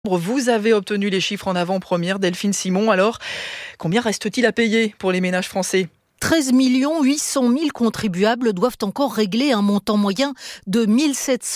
Vous avez obtenu les chiffres en avant-première, Delphine Simon. Alors, combien reste-t-il à payer pour les ménages français ? 13 800 000 contribuables doivent encore régler un montant moyen de 1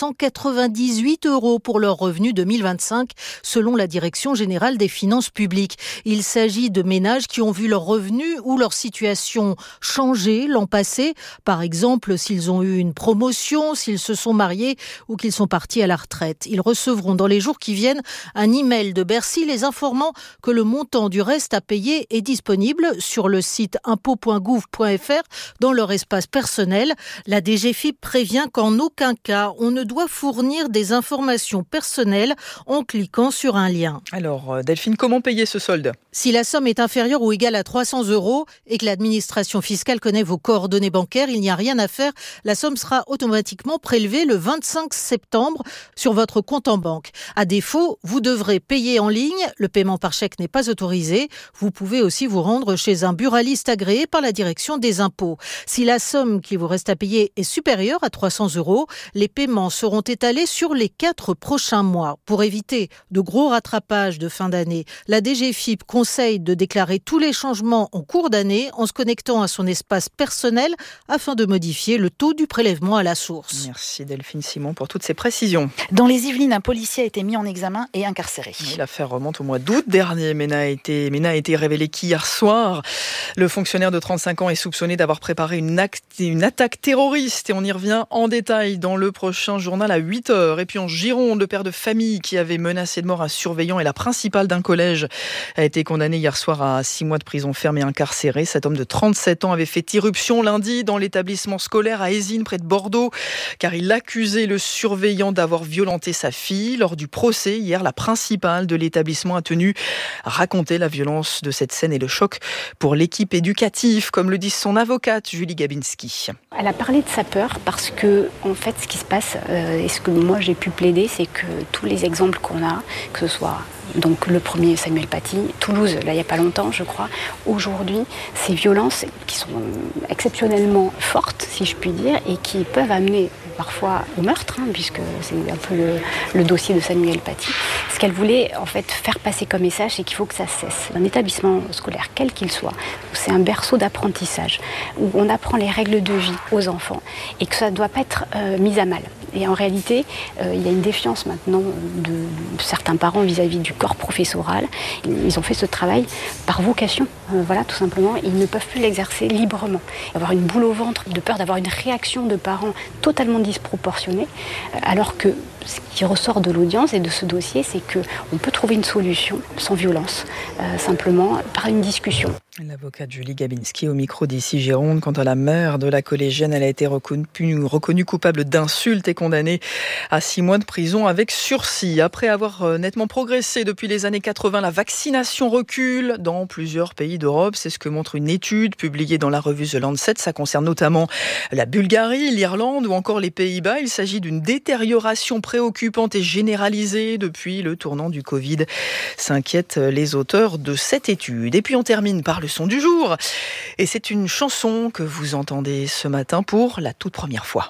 798 € pour leur revenu 2025, selon la Direction générale des finances publiques. Il s'agit de ménages qui ont vu leur revenu ou leur situation changer l'an passé. Par exemple, s'ils ont eu une promotion, s'ils se sont mariés ou qu'ils sont partis à la retraite. Ils recevront dans les jours qui viennent un email de Bercy les informant que le montant du reste à payer est disponible sur le site impôts.gouv.fr dans leur espace personnel. La DGFiP prévient qu'en aucun cas, on ne doit fournir des informations personnelles en cliquant sur un lien. Alors, Delphine, comment payer ce solde ? Si la somme est inférieure ou égale à 300 € et que l'administration fiscale connaît vos coordonnées bancaires, il n'y a rien à faire. La somme sera automatiquement prélevée le 25 septembre sur votre compte en banque. À défaut, vous devrez payer en ligne. Le paiement par chèque n'est pas autorisé. Vous pouvez aussi vous rendre chez un buraliste agréé par la direction des impôts. Si la somme qui vous reste à payer est supérieure à 300 €, les paiements seront étalés sur les 4 prochains mois. Pour éviter de gros rattrapages de fin d'année, la DGFiP conseille de déclarer tous les changements en cours d'année en se connectant à son espace personnel afin de modifier le taux du prélèvement à la source. Merci Delphine Simon pour toutes ces précisions. Dans les Yvelines, un policier a été mis en examen et incarcéré. L'affaire remonte au mois d'août dernier. Mena a été révélé qu'hier soir, le fonctionnaire de 35 ans est soupçonné d'avoir préparé une attaque terroriste. Et on y revient en détail dans le prochain journal à 8h. Et puis en Gironde, le père de famille qui avait menacé de mort un surveillant et la principale d'un collège a été condamné hier soir à 6 mois de prison ferme et incarcéré. Cet homme de 37 ans avait fait irruption lundi dans l'établissement scolaire à Ézines, près de Bordeaux, car il accusait le surveillant d'avoir violenté sa fille. Lors du procès, hier, la principale de l'établissement a tenu à raconter la violence de cette scène et le choc pour l'équipe éducative, comme le dit son avocate, Julie Gabinski. Elle a parlé de sa peur parce que, en fait, ce qui se passe, et ce que moi j'ai pu plaider, c'est que tous les exemples qu'on a, que ce soit donc le premier Samuel Paty, Toulouse, là il n'y a pas longtemps je crois, aujourd'hui, ces violences qui sont exceptionnellement fortes, si je puis dire, et qui peuvent amener parfois au meurtre, puisque c'est un peu le dossier de Samuel Paty. Ce qu'elle voulait en fait faire passer comme message, c'est qu'il faut que ça cesse. Un établissement scolaire, quel qu'il soit, c'est un berceau d'apprentissage, où on apprend les règles de vie aux enfants, et que ça ne doit pas être mis à mal. Et en réalité, il y a une défiance maintenant de certains parents vis-à-vis du corps professoral. Ils ont fait ce travail par vocation, voilà, tout simplement. Ils ne peuvent plus l'exercer librement. Avoir une boule au ventre, de peur d'avoir une réaction de parents totalement disproportionnée, alors que ce qui ressort de l'audience et de ce dossier, c'est qu'on peut trouver une solution sans violence, simplement par une discussion. L'avocate Julie Gabinski au micro d'ici Gironde. Quant à la mère de la collégienne, elle a été reconnue coupable d'insultes et condamnée à 6 mois de prison avec sursis. Après avoir nettement progressé depuis les années 80, la vaccination recule dans plusieurs pays d'Europe. C'est ce que montre une étude publiée dans la revue The Lancet. Ça concerne notamment la Bulgarie, l'Irlande ou encore les Pays-Bas. Il s'agit d'une détérioration préoccupante et généralisée depuis le tournant du Covid, s'inquiètent les auteurs de cette étude. Et puis on termine par le son du jour. Et c'est une chanson que vous entendez ce matin pour la toute première fois.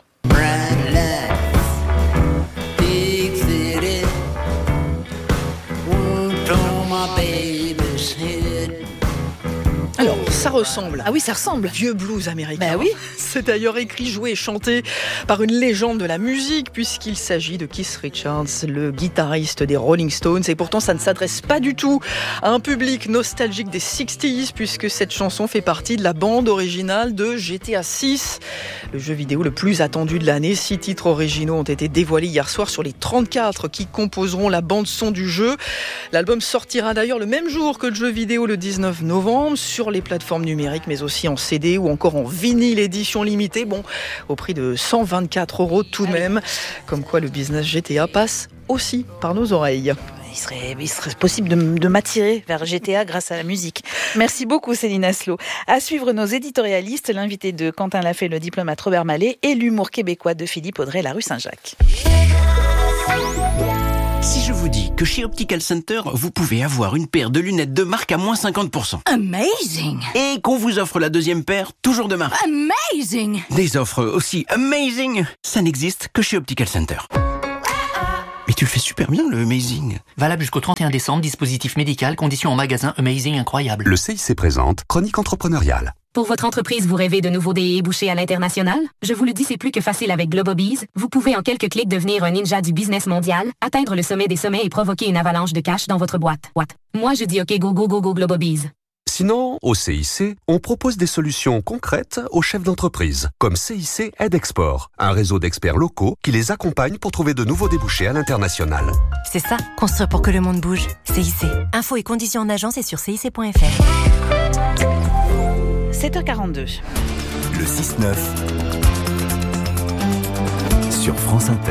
Alors, ça ressemble. Ah oui, ça ressemble. Vieux blues américain. Bah oui. C'est d'ailleurs écrit, joué et chanté par une légende de la musique, puisqu'il s'agit de Keith Richards, le guitariste des Rolling Stones. Et pourtant, ça ne s'adresse pas du tout à un public nostalgique des 60s, puisque cette chanson fait partie de la bande originale de GTA 6, le jeu vidéo le plus attendu de l'année. 6 titres originaux ont été dévoilés hier soir sur les 34 qui composeront la bande-son du jeu. L'album sortira d'ailleurs le même jour que le jeu vidéo, le 19 novembre, sur les plateformes numériques, mais aussi en CD ou encore en vinyle édition limitée, au prix de 124 € tout de même. Comme quoi le business GTA passe aussi par nos oreilles. Il serait possible de m'attirer vers GTA grâce à la musique. Merci beaucoup Céline Aslo. À suivre nos éditorialistes, l'invité de Quentin Lafay, le diplomate Robert Mallet, et l'humour québécois de Philippe Audrey, la rue Saint-Jacques. Si je vous dis que chez Optical Center, vous pouvez avoir une paire de lunettes de marque à moins 50%. Amazing! Et qu'on vous offre la deuxième paire, toujours de marque. Amazing! Des offres aussi amazing, ça n'existe que chez Optical Center. Mais tu le fais super bien, le Amazing. Valable jusqu'au 31 décembre, dispositif médical, conditions en magasin, Amazing incroyable. Le CIC présente Chronique entrepreneuriale. Pour votre entreprise, vous rêvez de nouveaux débouchés à l'international? Je vous le dis, c'est plus que facile avec Globobees. Vous pouvez en quelques clics devenir un ninja du business mondial, atteindre le sommet des sommets et provoquer une avalanche de cash dans votre boîte. Moi, je dis OK, go, go, go, go, Globobees. Sinon, au CIC, on propose des solutions concrètes aux chefs d'entreprise, comme CIC Aide Export, un réseau d'experts locaux qui les accompagne pour trouver de nouveaux débouchés à l'international. C'est ça, construire pour que le monde bouge. CIC. Infos et conditions en agence et sur cic.fr. 7h42. Le 6-9 sur France Inter.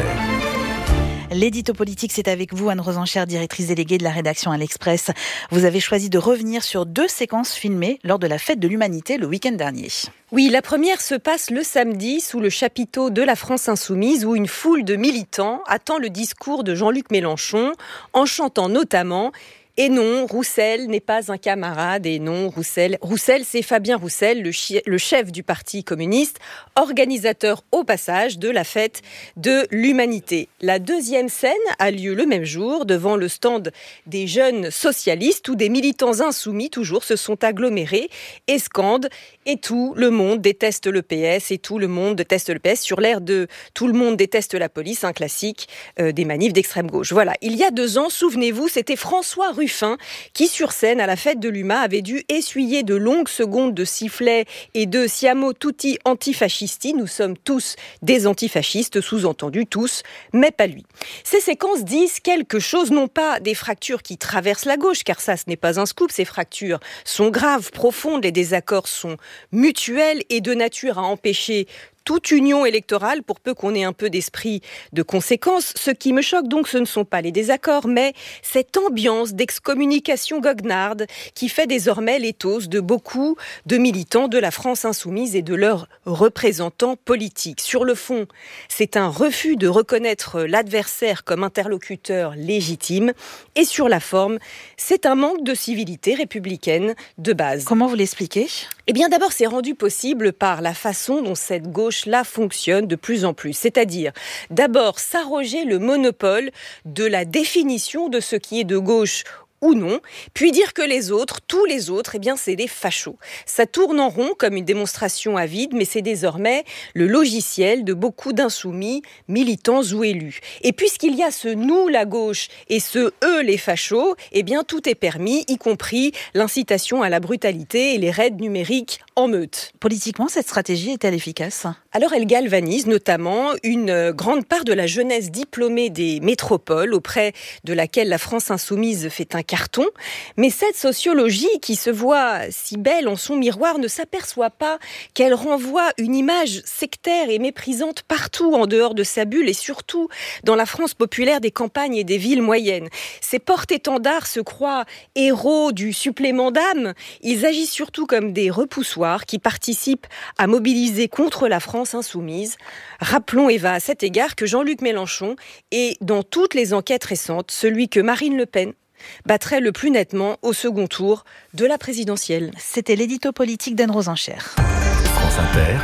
L'édito politique, c'est avec vous, Anne Rosenchère, directrice déléguée de la rédaction à l'Express. Vous avez choisi de revenir sur 2 séquences filmées lors de la Fête de l'Humanité le week-end dernier. Oui, la première se passe le samedi sous le chapiteau de la France Insoumise où une foule de militants attend le discours de Jean-Luc Mélenchon en chantant notamment « Et non, Roussel n'est pas un camarade. Et non, Roussel, c'est Fabien Roussel, le chef du Parti communiste, organisateur au passage de la Fête de l'Humanité. La deuxième scène a lieu le même jour devant le stand des jeunes socialistes où des militants insoumis toujours se sont agglomérés et scandent « Et tout le monde déteste le PS, et tout le monde déteste le PS » sur l'air de « Tout le monde déteste la police », un classique des manifs d'extrême gauche. Voilà, il y a 2 ans, souvenez-vous, c'était François Ruffin qui, sur scène, à la Fête de l'Huma, avait dû essuyer de longues secondes de sifflets et de siamo tutti antifascisti. Nous sommes tous des antifascistes, sous-entendu tous, mais pas lui. Ces séquences disent quelque chose, non pas des fractures qui traversent la gauche, car ça, ce n'est pas un scoop. Ces fractures sont graves, profondes, les désaccords sont mutuels et de nature à empêcher toute union électorale, pour peu qu'on ait un peu d'esprit de conséquence. Ce qui me choque donc, ce ne sont pas les désaccords, mais cette ambiance d'excommunication goguenarde qui fait désormais l'éthos de beaucoup de militants de la France Insoumise et de leurs représentants politiques. Sur le fond, c'est un refus de reconnaître l'adversaire comme interlocuteur légitime, et sur la forme, c'est un manque de civilité républicaine de base. Comment vous l'expliquez ? Eh bien, d'abord, c'est rendu possible par la façon dont cette gauche-là fonctionne de plus en plus. C'est-à-dire, d'abord, s'arroger le monopole de la définition de ce qui est de gauche ou non, puis dire que les autres, tous les autres, eh bien, c'est des fachos. Ça tourne en rond comme une démonstration à vide, mais c'est désormais le logiciel de beaucoup d'insoumis, militants ou élus. Et puisqu'il y a ce nous, la gauche, et ce eux, les fachos, eh bien, tout est permis, y compris l'incitation à la brutalité et les raids numériques en meute. Politiquement, cette stratégie est-elle efficace ? Alors, elle galvanise notamment une grande part de la jeunesse diplômée des métropoles, auprès de laquelle la France Insoumise fait un carton. Mais cette sociologie qui se voit si belle en son miroir ne s'aperçoit pas qu'elle renvoie une image sectaire et méprisante partout en dehors de sa bulle et surtout dans la France populaire des campagnes et des villes moyennes. Ces porte-étendards se croient héros du supplément d'âme. Ils agissent surtout comme des repoussoirs qui participent à mobiliser contre la France Insoumise. Rappelons, Eva, à cet égard que Jean-Luc Mélenchon est, dans toutes les enquêtes récentes, celui que Marine Le Pen battrait le plus nettement au second tour de la présidentielle. C'était l'édito politique d'Anne Rosenchère. France Inter,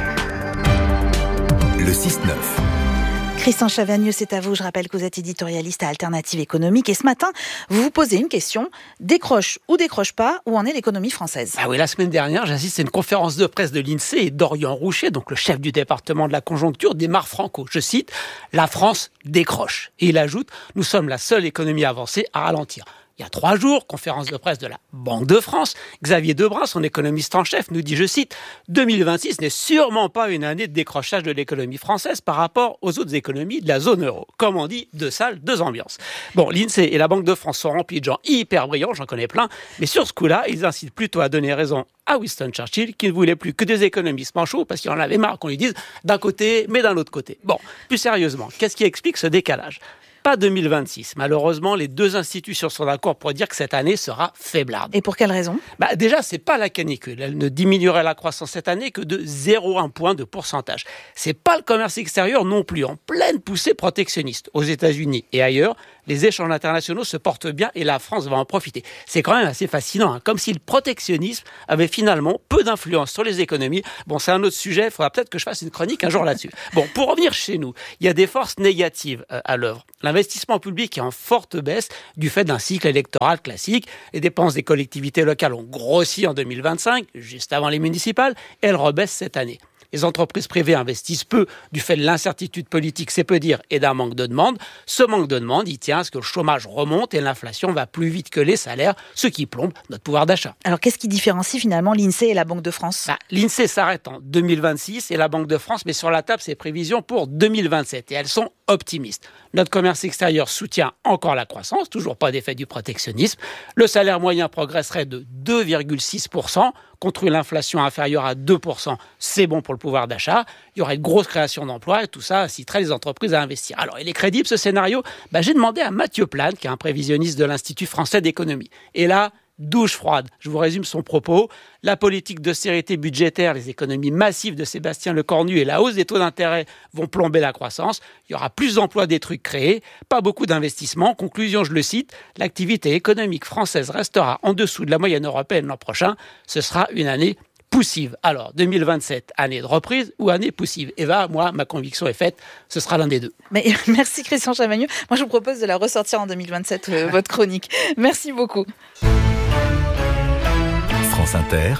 le 6-9. Christian Chavagneux, c'est à vous. Je rappelle que vous êtes éditorialiste à Alternative économique. Et ce matin, vous vous posez une question. Décroche ou décroche pas, où en est l'économie française ? Ah oui, la semaine dernière, j'assiste à une conférence de presse de l'INSEE et Dorian Rouchet, donc le chef du département de la conjoncture, démarre franco. Je cite, « La France décroche ». Et il ajoute, « Nous sommes la seule économie avancée à ralentir ». Il y a 3 jours, conférence de presse de la Banque de France, Xavier Debrun, son économiste en chef, nous dit, je cite, « 2026 n'est sûrement pas une année de décrochage de l'économie française par rapport aux autres économies de la zone euro. » Comme on dit, 2 salles, 2 ambiances. Bon, l'INSEE et la Banque de France sont remplis de gens hyper brillants, j'en connais plein, mais sur ce coup-là, ils incitent plutôt à donner raison à Winston Churchill, qui ne voulait plus que des économistes manchots, parce qu'il en avait marre qu'on lui dise d'un côté, mais d'un autre côté. Bon, plus sérieusement, qu'est-ce qui explique ce décalage ? Pas 2026. Malheureusement, les 2 institutions sont d'accord pour dire que cette année sera faiblarde. Et pour quelle raison ? Déjà, c'est pas la canicule. Elle ne diminuerait la croissance cette année que de 0,1 point de pourcentage. C'est pas le commerce extérieur non plus, en pleine poussée protectionniste. Aux États-Unis et ailleurs, les échanges internationaux se portent bien et la France va en profiter. C'est quand même assez fascinant, comme si le protectionnisme avait finalement peu d'influence sur les économies. Bon, c'est un autre sujet, il faudra peut-être que je fasse une chronique un jour là-dessus. Bon, pour revenir chez nous, il y a des forces négatives à l'œuvre. L'investissement public est en forte baisse du fait d'un cycle électoral classique. Les dépenses des collectivités locales ont grossi en 2025, juste avant les municipales, et elles rebaissent cette année. Les entreprises privées investissent peu du fait de l'incertitude politique, c'est peu dire, et d'un manque de demande. Ce manque de demande, il tient à ce que le chômage remonte et l'inflation va plus vite que les salaires, ce qui plombe notre pouvoir d'achat. Alors qu'est-ce qui différencie finalement l'INSEE et la Banque de France ? L'INSEE s'arrête en 2026 et la Banque de France met sur la table ses prévisions pour 2027 et elles sont optimistes. Notre commerce extérieur soutient encore la croissance, toujours pas d'effet du protectionnisme. Le salaire moyen progresserait de 2,6%. Contre une inflation inférieure à 2%, c'est bon pour le pouvoir d'achat. Il y aurait une grosse création d'emplois et tout ça inciterait les entreprises à investir. Alors, il est crédible ce scénario ? J'ai demandé à Mathieu Plane, qui est un prévisionniste de l'Institut français d'économie. Et là, douche froide. Je vous résume son propos. La politique d'austérité budgétaire, les économies massives de Sébastien Lecornu et la hausse des taux d'intérêt vont plomber la croissance. Il y aura plus d'emplois, des trucs créés, pas beaucoup d'investissements. Conclusion, je le cite, l'activité économique française restera en dessous de la moyenne européenne l'an prochain. Ce sera une année poussive. Alors, 2027, année de reprise ou année poussive ? Eva, moi, ma conviction est faite, ce sera l'un des deux. Mais merci Christian Chavagneux. Moi, je vous propose de la ressortir en 2027, votre chronique. Merci beaucoup. France Inter,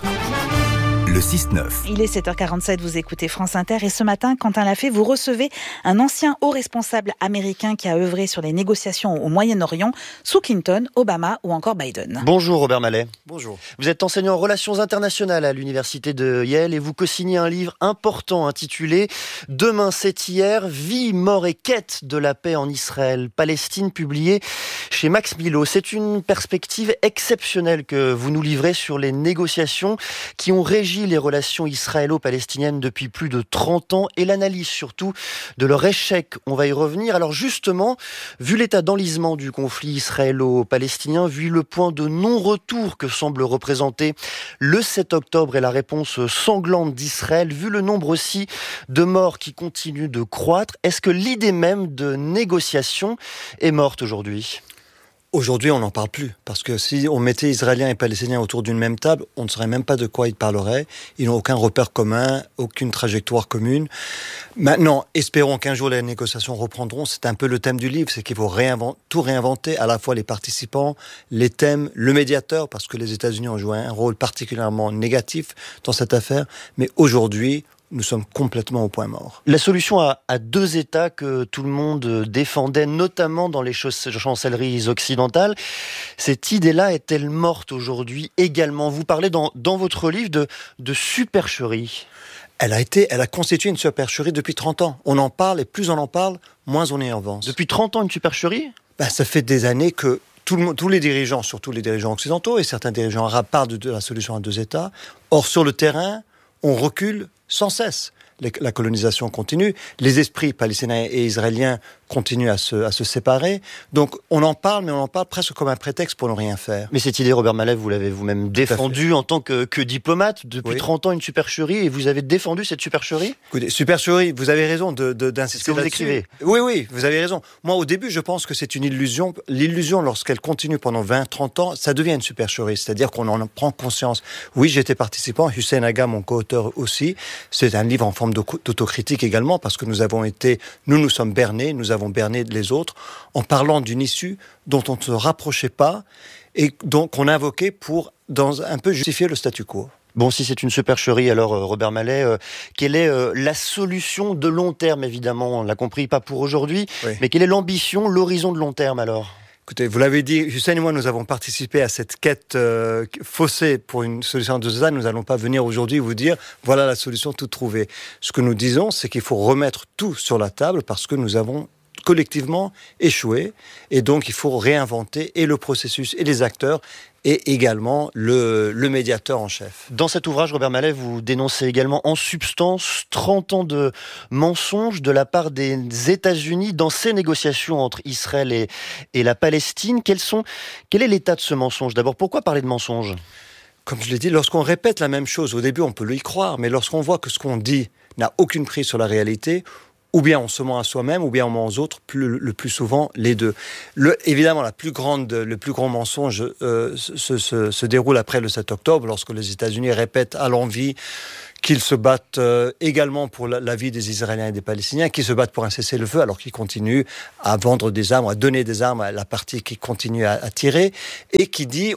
le 6-9. Il est 7h47, vous écoutez France Inter et ce matin, Quentin Lafay, vous recevez un ancien haut responsable américain qui a œuvré sur les négociations au Moyen-Orient sous Clinton, Obama ou encore Biden. Bonjour Robert Mallet. Bonjour. Vous êtes enseignant en relations internationales à l'université de Yale et vous co-signez un livre important intitulé « Demain c'est hier, vie, mort et quête de la paix en Israël, Palestine » publié chez Max Milo. C'est une perspective exceptionnelle que vous nous livrez sur les négociations qui ont régi les relations israélo-palestiniennes depuis plus de 30 ans et l'analyse surtout de leur échec. On va y revenir. Alors justement, vu l'état d'enlisement du conflit israélo-palestinien, vu le point de non-retour que semble représenter le 7 octobre et la réponse sanglante d'Israël, vu le nombre aussi de morts qui continuent de croître, est-ce que l'idée même de négociation est morte aujourd'hui ? Aujourd'hui, on n'en parle plus, parce que si on mettait Israéliens et Palestiniens autour d'une même table, on ne saurait même pas de quoi ils parleraient. Ils n'ont aucun repère commun, aucune trajectoire commune. Maintenant, espérons qu'un jour les négociations reprendront. C'est un peu le thème du livre, c'est qu'il faut tout réinventer, à la fois les participants, les thèmes, le médiateur, parce que les États-Unis ont joué un rôle particulièrement négatif dans cette affaire. Mais aujourd'hui, nous sommes complètement au point mort. La solution à deux États que tout le monde défendait, notamment dans les chancelleries occidentales, cette idée-là est-elle morte aujourd'hui également ? Vous parlez dans votre livre de supercherie. Elle a constitué une supercherie depuis 30 ans. On en parle et plus on en parle, moins on y avance. Depuis 30 ans, une supercherie ? Ça fait des années que tous les dirigeants, surtout les dirigeants occidentaux et certains dirigeants arabes parlent de la solution à deux États. Or, sur le terrain, on recule sans cesse. La colonisation continue, les esprits palestiniens et israéliens continuent à se séparer. Donc on en parle, mais on en parle presque comme un prétexte pour ne rien faire. Mais cette idée, Robert Mallet, vous l'avez vous-même défendue en tant que diplomate depuis 30 ans, une supercherie, et vous avez défendu cette supercherie ? Écoutez, supercherie, vous avez raison d'insister ce que vous écrivez. Oui, vous avez raison. Moi, au début, je pense que c'est une illusion. L'illusion, lorsqu'elle continue pendant 20-30 ans, ça devient une supercherie, c'est-à-dire qu'on en prend conscience. Oui, j'étais participant, Hussein Agha, mon co-auteur aussi. C'est un livre en forme d'autocritique également, parce que nous sommes bernés, nous avons berné les autres, en parlant d'une issue dont on ne se rapprochait pas, et donc on invoquait pour un peu justifier le statu quo. Bon, si c'est une supercherie, alors Robert Mallet, quelle est la solution de long terme, évidemment, on l'a compris, pas pour aujourd'hui, mais quelle est l'ambition, l'horizon de long terme alors ? Écoutez, vous l'avez dit, Hussein et moi, nous avons participé à cette quête faussée pour une solution de États. Nous n'allons pas venir aujourd'hui vous dire, voilà la solution toute trouvée. Ce que nous disons, c'est qu'il faut remettre tout sur la table parce que nous avons collectivement échoué. Et donc, il faut réinventer et le processus et les acteurs et également le médiateur en chef. Dans cet ouvrage, Robert Mallet, vous dénoncez également en substance 30 ans de mensonges de la part des États-Unis dans ces négociations entre Israël et la Palestine. Quel est l'état de ce mensonge ? D'abord, pourquoi parler de mensonge ? Comme je l'ai dit, lorsqu'on répète la même chose, au début on peut y croire, mais lorsqu'on voit que ce qu'on dit n'a aucune prise sur la réalité, ou bien on se ment à soi-même, ou bien on ment aux autres, le plus souvent les deux. Évidemment, le plus grand mensonge se déroule après le 7 octobre, lorsque les États-Unis répètent à l'envi qu'ils se battent également pour la vie des Israéliens et des Palestiniens, qui se battent pour un cessez-le-feu, alors qu'ils continuent à vendre des armes, à donner des armes à la partie qui continue à tirer, et qui dit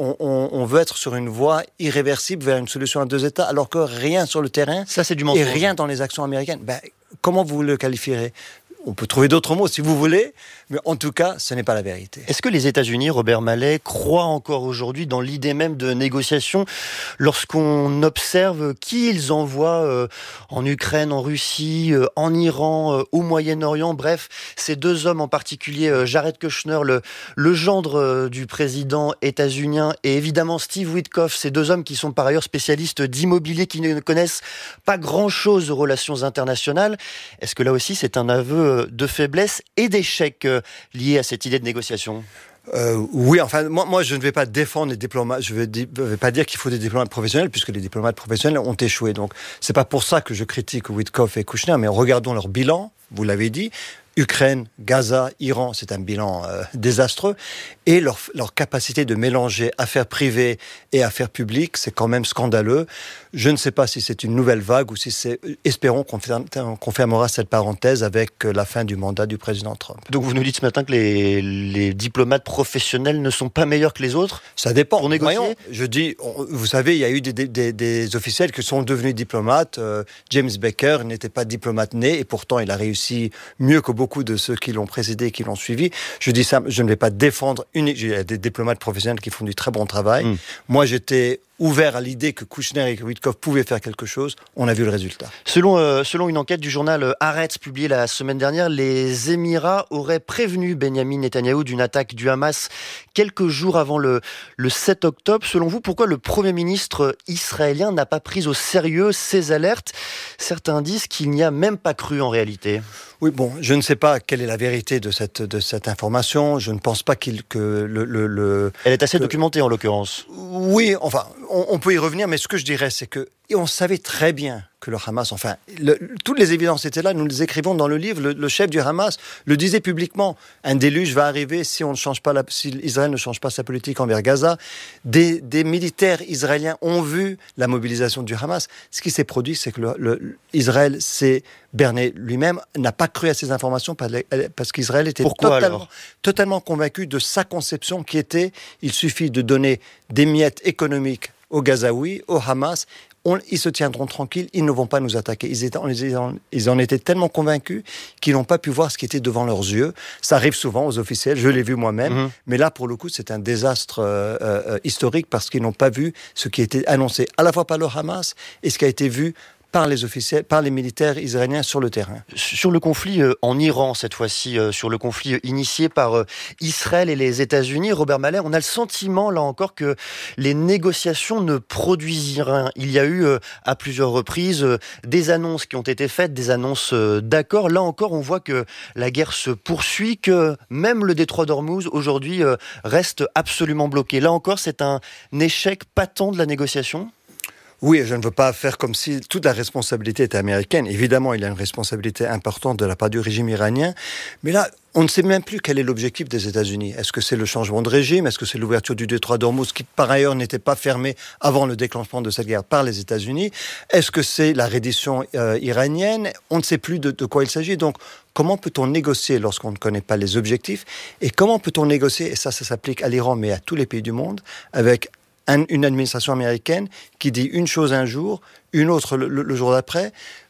on veut être sur une voie irréversible vers une solution à 2 États, alors que rien sur le terrain, ça c'est du mensonge, et rien dans les actions américaines. Comment vous le qualifierez ? On peut trouver d'autres mots si vous voulez, mais en tout cas, ce n'est pas la vérité. Est-ce que les États-Unis, Robert Mallet, croient encore aujourd'hui dans l'idée même de négociation lorsqu'on observe qui ils envoient en Ukraine, en Russie, en Iran, au Moyen-Orient, bref, ces 2 hommes en particulier, Jared Kushner, le gendre du président états-unien, et évidemment Steve Witkoff, ces 2 hommes qui sont par ailleurs spécialistes d'immobilier, qui ne connaissent pas grand-chose aux relations internationales. Est-ce que là aussi c'est un aveu de faiblesse et d'échec liés à cette idée de négociation ? Oui, enfin, moi, je ne vais pas défendre les diplomates. Je ne vais pas dire qu'il faut des diplomates professionnels, puisque les diplomates professionnels ont échoué. Donc, c'est pas pour ça que je critique Witkoff et Kushner, mais regardons leur bilan. Vous l'avez dit. Ukraine, Gaza, Iran, c'est un bilan désastreux. Et leur capacité de mélanger affaires privées et affaires publiques, c'est quand même scandaleux. Je ne sais pas si c'est une nouvelle vague ou si c'est... Espérons qu'on fermera cette parenthèse avec la fin du mandat du président Trump. Donc vous nous dites ce matin que les diplomates professionnels ne sont pas meilleurs que les autres ? Ça dépend. Pour négocier ? Voyons, je dis, vous savez, il y a eu des officiels qui sont devenus diplomates. James Baker n'était pas diplomate né et pourtant il a réussi mieux que beaucoup de ceux qui l'ont précédé et qui l'ont suivi. Je dis ça, je ne vais pas défendre il y a des diplomates professionnels qui font du très bon travail. Moi, j'étais ouvert à l'idée que Kushner et Witkoff pouvaient faire quelque chose. On a vu le résultat. Selon une enquête du journal Haaretz publiée la semaine dernière, les Émirats auraient prévenu Benyamin Netanyahou d'une attaque du Hamas quelques jours avant le 7 octobre. Selon vous, pourquoi le Premier ministre israélien n'a pas pris au sérieux ces alertes ? Certains disent qu'il n'y a même pas cru en réalité. Oui, bon, je ne sais pas quelle est la vérité de cette information. Je ne pense pas Elle est assez documentée en l'occurrence. Oui, enfin, on peut y revenir, mais ce que je dirais, c'est que on savait très bien que le Hamas, enfin, toutes les évidences étaient là, nous les écrivons dans le livre, le chef du Hamas le disait publiquement, un déluge va arriver si Israël ne change pas sa politique envers Gaza. Des militaires israéliens ont vu la mobilisation du Hamas. Ce qui s'est produit, c'est que Israël s'est berné lui-même, n'a pas cru à ces informations parce qu'Israël était totalement convaincu de sa conception qui était, il suffit de donner des miettes économiques aux Gazaouis, au Hamas, ils se tiendront tranquilles, ils ne vont pas nous attaquer. Ils en étaient tellement convaincus qu'ils n'ont pas pu voir ce qui était devant leurs yeux. Ça arrive souvent aux officiels, je l'ai vu moi-même, mais là, pour le coup, c'est un désastre historique parce qu'ils n'ont pas vu ce qui était annoncé à la fois par le Hamas et ce qui a été vu par les officiels, par les militaires israéliens sur le terrain. Sur le conflit en Iran, cette fois-ci, sur le conflit initié par Israël et les États-Unis, Robert Mallet, on a le sentiment, là encore, que les négociations ne produisent rien. Il y a eu, à plusieurs reprises, des annonces qui ont été faites, des annonces d'accord. Là encore, on voit que la guerre se poursuit, que même le détroit d'Ormuz, aujourd'hui, reste absolument bloqué. Là encore, c'est un échec patent de la négociation ? Oui, je ne veux pas faire comme si toute la responsabilité était américaine. Évidemment, il y a une responsabilité importante de la part du régime iranien. Mais là, on ne sait même plus quel est l'objectif des États-Unis. Est-ce que c'est le changement de régime ? Est-ce que c'est l'ouverture du détroit d'Ormuz, qui par ailleurs n'était pas fermé avant le déclenchement de cette guerre par les États-Unis ? Est-ce que c'est la reddition iranienne ? On ne sait plus de quoi il s'agit. Donc, comment peut-on négocier lorsqu'on ne connaît pas les objectifs ? Et comment peut-on négocier, et ça s'applique à l'Iran, mais à tous les pays du monde, avec une administration américaine qui dit une chose un jour, une autre le jour d'après.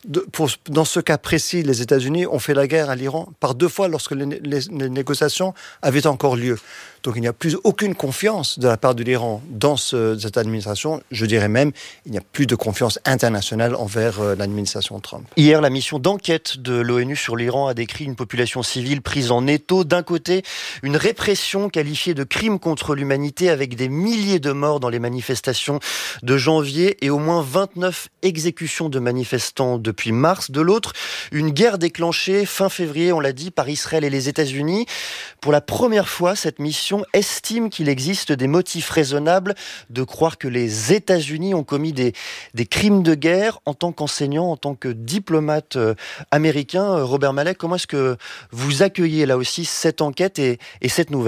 Dans ce cas précis, les États-Unis ont fait la guerre à l'Iran par 2 fois lorsque les négociations avaient encore lieu. Donc il n'y a plus aucune confiance de la part de l'Iran dans cette administration. Je dirais même, il n'y a plus de confiance internationale envers l'administration Trump. Hier, la mission d'enquête de l'ONU sur l'Iran a décrit une population civile prise en étau. D'un côté, une répression qualifiée de crime contre l'humanité avec des milliers de morts dans les manifestations de janvier et au moins 29 exécution de manifestants depuis mars. De l'autre, une guerre déclenchée fin février, on l'a dit, par Israël et les États-Unis. Pour la première fois, cette mission estime qu'il existe des motifs raisonnables de croire que les États-Unis ont commis des crimes de guerre. En tant qu'enseignant, en tant que diplomate américain, Robert Malek, comment est-ce que vous accueillez là aussi cette enquête et cette nouvelle ?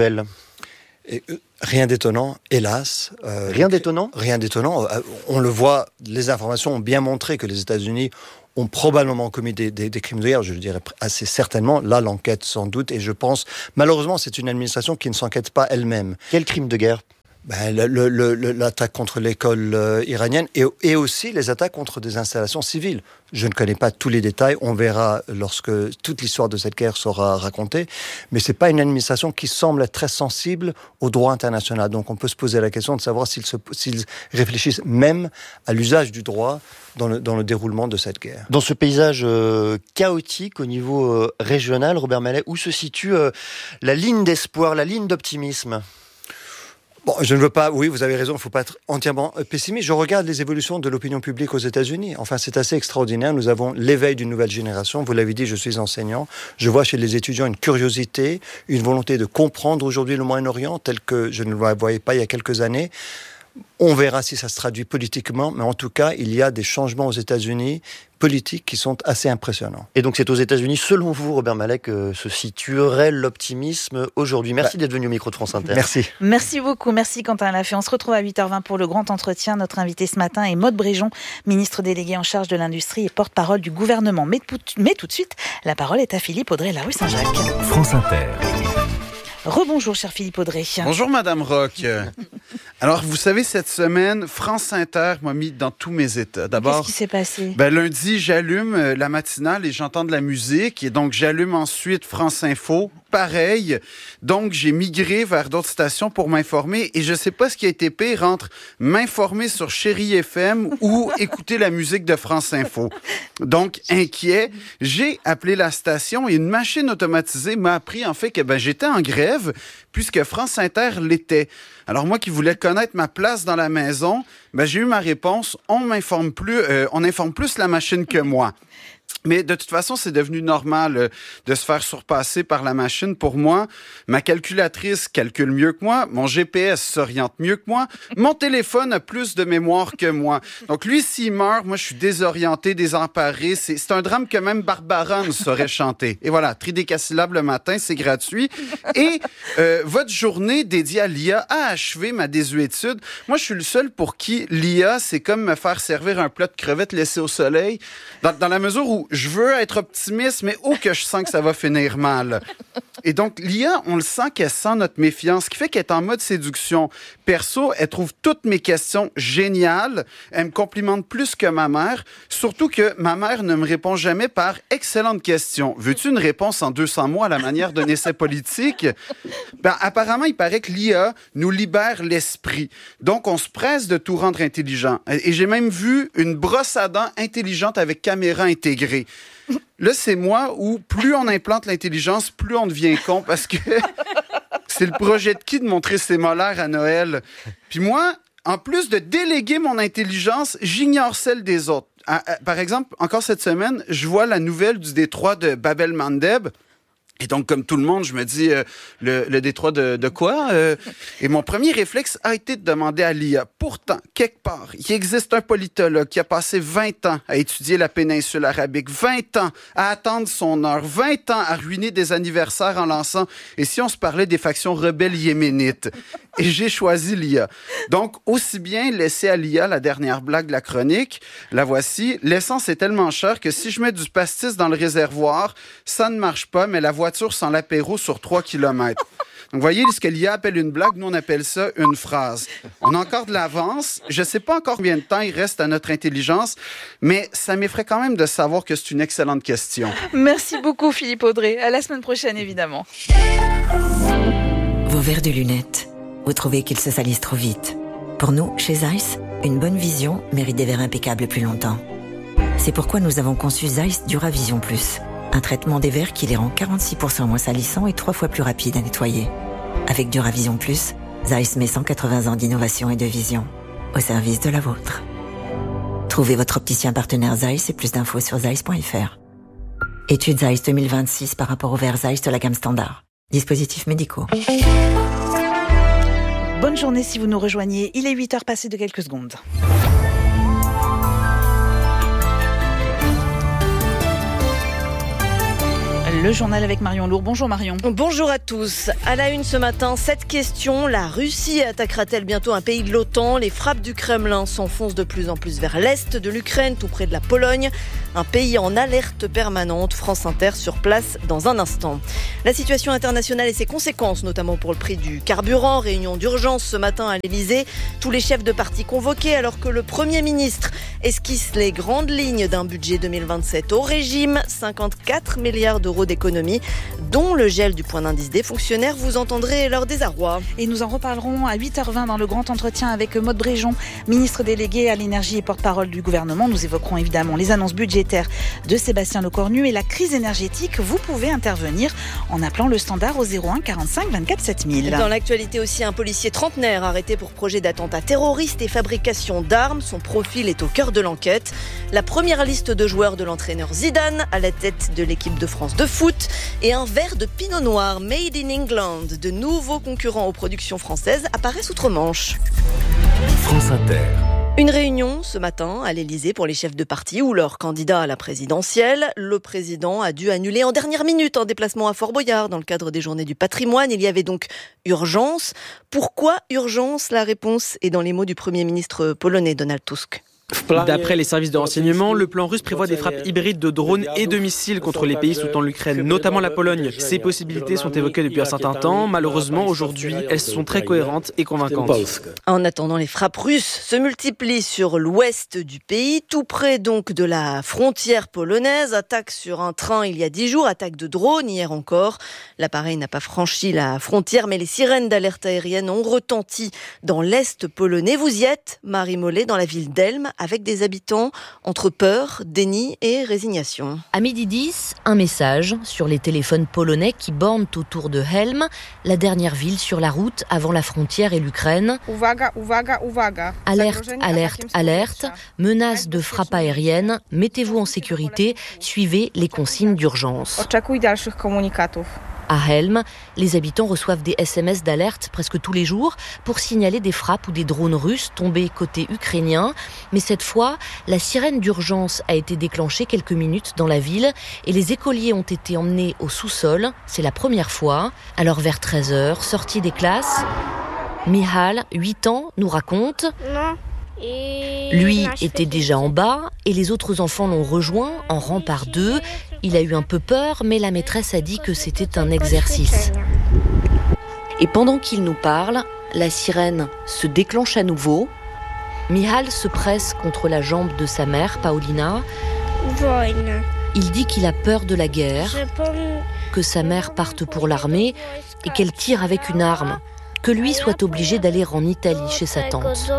Rien d'étonnant, hélas. Rien d'étonnant ? Rien d'étonnant. On le voit, les informations ont bien montré que les États-Unis ont probablement commis des crimes de guerre, je le dirais assez certainement. Là, l'enquête sans doute, et je pense, malheureusement, c'est une administration qui ne s'enquête pas elle-même. Quel crime de guerre ? L'attaque contre l'école iranienne et aussi les attaques contre des installations civiles. Je ne connais pas tous les détails, on verra lorsque toute l'histoire de cette guerre sera racontée, mais c'est pas une administration qui semble être très sensible au droit international. Donc on peut se poser la question de savoir s'ils réfléchissent même à l'usage du droit dans le déroulement de cette guerre. Dans ce paysage chaotique au niveau régional, Robert Mallet, où se situe la ligne d'espoir, la ligne d'optimisme ? Bon, je ne veux pas, oui, vous avez raison, il ne faut pas être entièrement pessimiste. Je regarde les évolutions de l'opinion publique aux États-Unis. Enfin, c'est assez extraordinaire. Nous avons l'éveil d'une nouvelle génération. Vous l'avez dit, je suis enseignant. Je vois chez les étudiants une curiosité, une volonté de comprendre aujourd'hui le Moyen-Orient tel que je ne le voyais pas il y a quelques années. On verra si ça se traduit politiquement, mais en tout cas, il y a des changements aux États-Unis politiques qui sont assez impressionnants. Et donc c'est aux États-Unis, selon vous, Robert Malek, que se situerait l'optimisme aujourd'hui. Merci d'être venu au micro de France Inter. Merci. Merci beaucoup, merci Quentin Lafay. On se retrouve à 8h20 pour le grand entretien. Notre invité ce matin est Maude Bréjon, ministre déléguée en charge de l'industrie et porte-parole du gouvernement. Mais tout de suite, la parole est à Philippe Audrey, la rue Saint-Jacques. France Inter. Rebonjour, cher Philippe Audrey. Bonjour, Madame Roch. Alors, vous savez, cette semaine, France Inter m'a mis dans tous mes états. D'abord, qu'est-ce qui s'est passé? Lundi, j'allume la matinale et j'entends de la musique. Et donc, j'allume ensuite France Info. Pareil. Donc, j'ai migré vers d'autres stations pour m'informer. Et je sais pas ce qui a été pire entre m'informer sur Chérie FM ou écouter la musique de France Info. Donc, inquiet, j'ai appelé la station et une machine automatisée m'a appris en fait que j'étais en grève puisque France Inter l'était. Alors moi qui voulais connaître ma place dans la maison, j'ai eu ma réponse. On informe plus la machine que moi. Mais de toute façon, c'est devenu normal de se faire surpasser par la machine. Pour moi, ma calculatrice calcule mieux que moi, mon GPS s'oriente mieux que moi, mon téléphone a plus de mémoire que moi. Donc lui, s'il meurt, moi, je suis désorienté, désemparé. C'est un drame que même Barbara nous saurait chanter. Et voilà, tridécasyllabe le matin, c'est gratuit. Et votre journée dédiée à l'IA a achevé ma désuétude. Moi, je suis le seul pour qui l'IA, c'est comme me faire servir un plat de crevettes laissé au soleil. Dans la mesure où je veux être optimiste, mais que je sens que ça va finir mal. Et donc, l'IA, on le sent qu'elle sent notre méfiance, ce qui fait qu'elle est en mode séduction. Perso, elle trouve toutes mes questions géniales. Elle me complimente plus que ma mère. Surtout que ma mère ne me répond jamais par « excellente question. Veux-tu une réponse en 200 mots à la manière d'un essai politique? » Apparemment, il paraît que l'IA nous libère l'esprit. Donc, on se presse de tout rendre intelligent. Et j'ai même vu une brosse à dents intelligente avec caméra intégrée. Là, c'est moi où plus on implante l'intelligence, plus on devient con parce que c'est le projet de qui de montrer ses molaires à Noël. Puis moi, en plus de déléguer mon intelligence, j'ignore celle des autres. Par exemple, encore cette semaine, je vois la nouvelle du détroit de Bab el-Mandeb. Et donc, comme tout le monde, je me dis, le détroit de quoi? Et mon premier réflexe a été de demander à l'IA. Pourtant, quelque part, il existe un politologue qui a passé 20 ans à étudier la péninsule arabique, 20 ans à attendre son heure, 20 ans à ruiner des anniversaires en lançant « Et si on se parlait des factions rebelles yéménites? » Et j'ai choisi l'IA. Donc, aussi bien laisser à l'IA la dernière blague de la chronique. La voici. L'essence est tellement chère que si je mets du pastis dans le réservoir, ça ne marche pas, mais la voiture sans l'apéro sur 3 km. Donc, voyez, ce que l'IA appelle une blague, nous, on appelle ça une phrase. On a encore de l'avance. Je ne sais pas encore combien de temps il reste à notre intelligence, mais ça m'effraie quand même de savoir que c'est une excellente question. Merci beaucoup, Philippe Audrey. À la semaine prochaine, évidemment. Vos verres de lunettes. Vous trouvez qu'ils se salissent trop vite. Pour nous, chez Zeiss, une bonne vision mérite des verres impeccables plus longtemps. C'est pourquoi nous avons conçu Zeiss Duravision Plus, un traitement des verres qui les rend 46% moins salissants et 3 fois plus rapides à nettoyer. Avec Duravision Plus, Zeiss met 180 ans d'innovation et de vision au service de la vôtre. Trouvez votre opticien partenaire Zeiss et plus d'infos sur zeiss.fr. Étude Zeiss 2026 par rapport au verre Zeiss de la gamme standard. Dispositifs médicaux. Bonne journée si vous nous rejoignez. Il est 8h passé de quelques secondes. Le journal avec Marion Lourd. Bonjour Marion. Bonjour à tous. À la une ce matin, cette question, la Russie attaquera-t-elle bientôt un pays de l'OTAN ? Les frappes du Kremlin s'enfoncent de plus en plus vers l'est de l'Ukraine, tout près de la Pologne. Un pays en alerte permanente. France Inter sur place dans un instant. La situation internationale et ses conséquences, notamment pour le prix du carburant. Réunion d'urgence ce matin à l'Elysée. Tous les chefs de parti convoqués alors que le Premier ministre esquisse les grandes lignes d'un budget 2027 au régime. 54 milliards d'euros d'économie, dont le gel du point d'indice des fonctionnaires. Vous entendrez leur désarroi. Et nous en reparlerons à 8h20 dans le grand entretien avec Maud Bréjon, ministre déléguée à l'énergie et porte-parole du gouvernement. Nous évoquerons évidemment les annonces budgétaires de Sébastien Lecornu et la crise énergétique. Vous pouvez intervenir en appelant le standard au 01 45 24 7000. Dans l'actualité aussi, un policier trentenaire arrêté pour projet d'attentat terroriste et fabrication d'armes. Son profil est au cœur de l'enquête. La première liste de joueurs de l'entraîneur Zidane à la tête de l'équipe de France de foot et un verre de pinot noir made in England. De nouveaux concurrents aux productions françaises apparaissent outre-Manche. France Inter. Une réunion ce matin à l'Elysée pour les chefs de parti ou leurs candidats à la présidentielle. Le président a dû annuler en dernière minute un déplacement à Fort Boyard dans le cadre des Journées du patrimoine. Il y avait donc urgence. Pourquoi urgence ? La réponse est dans les mots du Premier ministre polonais Donald Tusk. D'après les services de renseignement, le plan russe prévoit des frappes hybrides de drones et de missiles contre les pays soutenant l'Ukraine, notamment la Pologne. Ces possibilités sont évoquées depuis un certain temps. Malheureusement, aujourd'hui, elles sont très cohérentes et convaincantes. En attendant, les frappes russes se multiplient sur l'ouest du pays, tout près donc de la frontière polonaise. Attaque sur un train il y a 10 jours, attaque de drone hier encore. L'appareil n'a pas franchi la frontière, mais les sirènes d'alerte aérienne ont retenti dans l'est polonais. Vous y êtes, Marie Mollet, dans la ville d'Elm, avec des habitants entre peur, déni et résignation. À 12h10, un message sur les téléphones polonais qui bornent autour de Helm, la dernière ville sur la route avant la frontière et l'Ukraine. Uwaga, uwaga, uwaga. Alerte, alerte, alerte, menace de frappe aérienne, mettez-vous en sécurité, suivez les consignes d'urgence. Oczekuj dalszych komunikatów. À Helm, les habitants reçoivent des SMS d'alerte presque tous les jours pour signaler des frappes ou des drones russes tombés côté ukrainien. Mais cette fois, la sirène d'urgence a été déclenchée quelques minutes dans la ville et les écoliers ont été emmenés au sous-sol. C'est la première fois. Alors vers 13h, sortie des classes, Mihal, 8 ans, nous raconte... Lui était déjà en bas et les autres enfants l'ont rejoint en rang par deux. Il a eu un peu peur, mais la maîtresse a dit que c'était un exercice. Et pendant qu'il nous parle, la sirène se déclenche à nouveau. Mihal se presse contre la jambe de sa mère, Paulina. Il dit qu'il a peur de la guerre, que sa mère parte pour l'armée et qu'elle tire avec une arme, que lui soit obligé d'aller en Italie chez sa tante.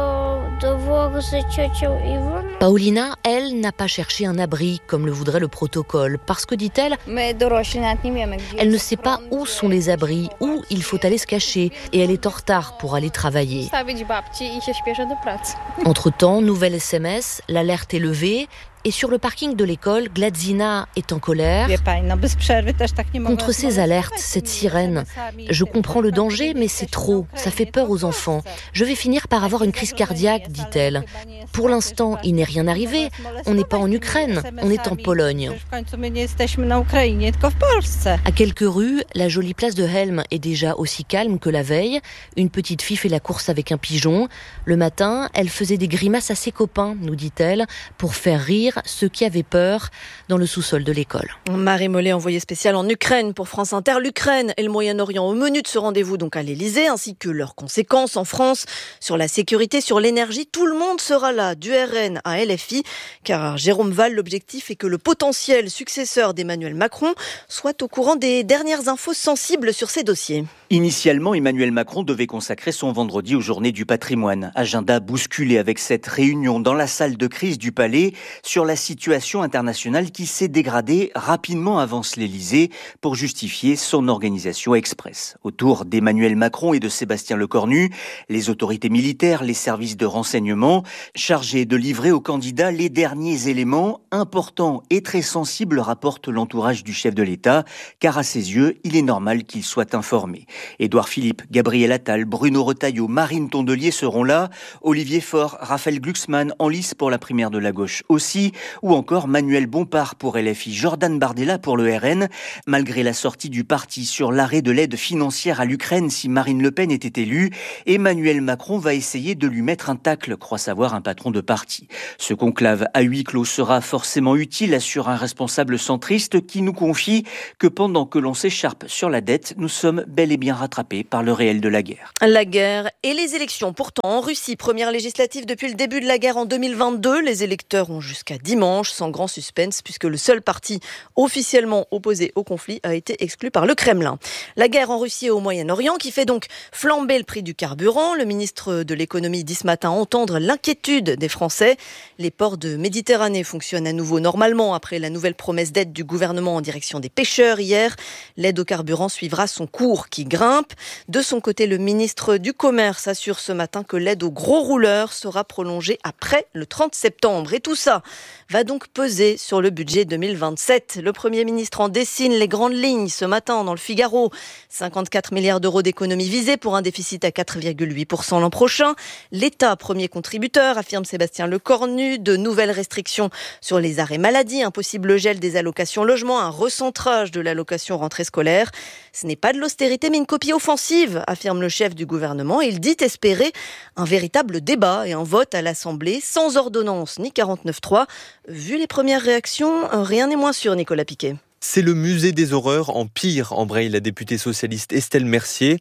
Paulina, elle, n'a pas cherché un abri comme le voudrait le protocole parce que, dit-elle, elle ne sait pas où sont les abris, où il faut aller se cacher et elle est en retard pour aller travailler. Entre-temps, nouvelle SMS, l'alerte est levée. Et sur le parking de l'école, Gladzina est en colère. Contre ces alertes, cette sirène, je comprends le danger, mais c'est trop, ça fait peur aux enfants. Je vais finir par avoir une crise cardiaque, dit-elle. Pour l'instant, il n'est rien arrivé. On n'est pas en Ukraine, on est en Pologne. À quelques rues, la jolie place de Helm est déjà aussi calme que la veille. Une petite fille fait la course avec un pigeon. Le matin, elle faisait des grimaces à ses copains, nous dit-elle, pour faire rire ceux qui avaient peur dans le sous-sol de l'école. Marie Mollet, envoyée spéciale en Ukraine pour France Inter. L'Ukraine et le Moyen-Orient au menu de ce rendez-vous donc à l'Elysée, ainsi que leurs conséquences en France sur la sécurité, sur l'énergie. Tout le monde sera là, du RN à LFI, car Jérôme Val, l'objectif est que le potentiel successeur d'Emmanuel Macron soit au courant des dernières infos sensibles sur ces dossiers. Initialement, Emmanuel Macron devait consacrer son vendredi aux Journées du patrimoine. Agenda bousculé avec cette réunion dans la salle de crise du Palais sur la situation internationale qui s'est dégradée rapidement, avance l'Élysée, pour justifier son organisation express. Autour d'Emmanuel Macron et de Sébastien Lecornu, les autorités militaires, les services de renseignement, chargés de livrer aux candidats les derniers éléments importants et très sensibles, rapporte l'entourage du chef de l'État, car à ses yeux, il est normal qu'il soit informé. Édouard Philippe, Gabriel Attal, Bruno Retailleau, Marine Tondelier seront là, Olivier Faure, Raphaël Glucksmann en lice pour la primaire de la gauche aussi, ou encore Manuel Bompard pour LFI, Jordan Bardella pour le RN. Malgré la sortie du parti sur l'arrêt de l'aide financière à l'Ukraine si Marine Le Pen était élue, Emmanuel Macron va essayer de lui mettre un tacle, croit savoir un patron de parti. Ce conclave à huis clos sera forcément utile, assure un responsable centriste qui nous confie que pendant que l'on s'écharpe sur la dette, nous sommes bel et bien rattrapé par le réel de la guerre. La guerre et les élections. Pourtant, en Russie, première législative depuis le début de la guerre en 2022. Les électeurs ont jusqu'à dimanche, sans grand suspense, puisque le seul parti officiellement opposé au conflit a été exclu par le Kremlin. La guerre en Russie et au Moyen-Orient qui fait donc flamber le prix du carburant. Le ministre de l'économie dit ce matin entendre l'inquiétude des Français. Les ports de Méditerranée fonctionnent à nouveau normalement après la nouvelle promesse d'aide du gouvernement en direction des pêcheurs hier. L'aide au carburant suivra son cours qui grimpe. De son côté, le ministre du Commerce assure ce matin que l'aide aux gros rouleurs sera prolongée après le 30 septembre. Et tout ça va donc peser sur le budget 2027. Le Premier ministre en dessine les grandes lignes ce matin dans le Figaro. 54 milliards d'euros d'économies visées pour un déficit à 4,8% l'an prochain. L'État, premier contributeur, affirme Sébastien Lecornu. De nouvelles restrictions sur les arrêts maladie, un possible gel des allocations logement, un recentrage de l'allocation rentrée scolaire. Ce n'est pas de l'austérité mais une copie offensive, affirme le chef du gouvernement. Il dit espérer un véritable débat et un vote à l'Assemblée sans ordonnance ni 49.3. Vu les premières réactions, rien n'est moins sûr, Nicolas Piquet. C'est le musée des horreurs en pire, embraye la députée socialiste Estelle Mercier.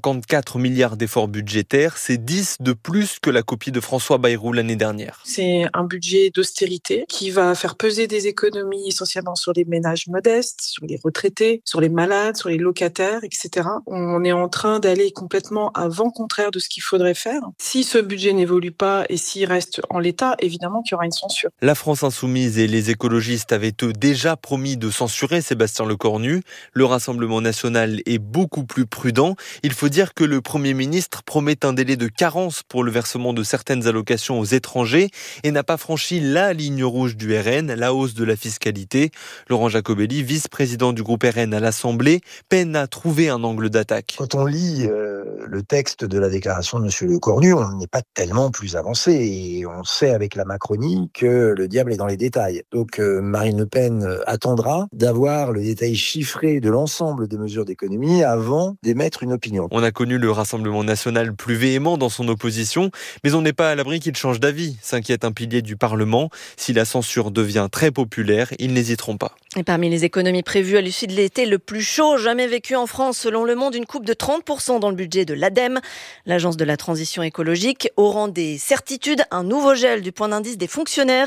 54 milliards d'efforts budgétaires, c'est 10 de plus que la copie de François Bayrou l'année dernière. C'est un budget d'austérité qui va faire peser des économies essentiellement sur les ménages modestes, sur les retraités, sur les malades, sur les locataires, etc. On est en train d'aller complètement à vent contraire de ce qu'il faudrait faire. Si ce budget n'évolue pas et s'il reste en l'état, évidemment qu'il y aura une censure. La France insoumise et les écologistes avaient eux déjà promis de censurer Sébastien Lecornu. Le Rassemblement national est beaucoup plus prudent. Il faut dire que le Premier ministre promet un délai de carence pour le versement de certaines allocations aux étrangers et n'a pas franchi la ligne rouge du RN, la hausse de la fiscalité. Laurent Jacobelli, vice-président du groupe RN à l'Assemblée, peine à trouver un angle d'attaque. Quand on lit le texte de la déclaration de M. Lecornu, on n'est pas tellement plus avancé et on sait avec la Macronie que le diable est dans les détails. Donc Marine Le Pen attendra d'avoir le détail chiffré de l'ensemble des mesures d'économie avant d'émettre une opinion. On a connu le Rassemblement national plus véhément dans son opposition, mais on n'est pas à l'abri qu'il change d'avis, s'inquiète un pilier du Parlement. Si la censure devient très populaire, ils n'hésiteront pas. Et parmi les économies prévues à l'issue de l'été le plus chaud jamais vécu en France, selon Le Monde, une coupe de 30% dans le budget de l'ADEME, l'agence de la transition écologique. Au rang des certitudes, un nouveau gel du point d'indice des fonctionnaires.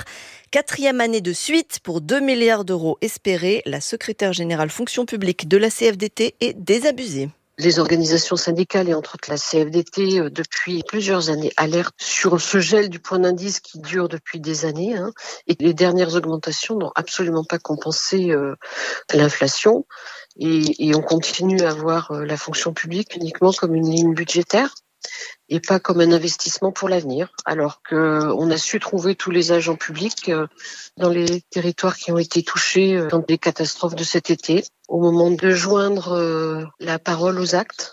4e année de suite pour 2 milliards d'euros espérés. La secrétaire générale fonction publique de la CFDT est désabusée. Les organisations syndicales et entre autres la CFDT depuis plusieurs années alertent sur ce gel du point d'indice qui dure depuis des années. Et les dernières augmentations n'ont absolument pas compensé l'inflation. Et on continue à voir la fonction publique uniquement comme une ligne budgétaire et pas comme un investissement pour l'avenir, alors qu'on a su trouver tous les agents publics dans les territoires qui ont été touchés dans des catastrophes de cet été. Au moment de joindre la parole aux actes,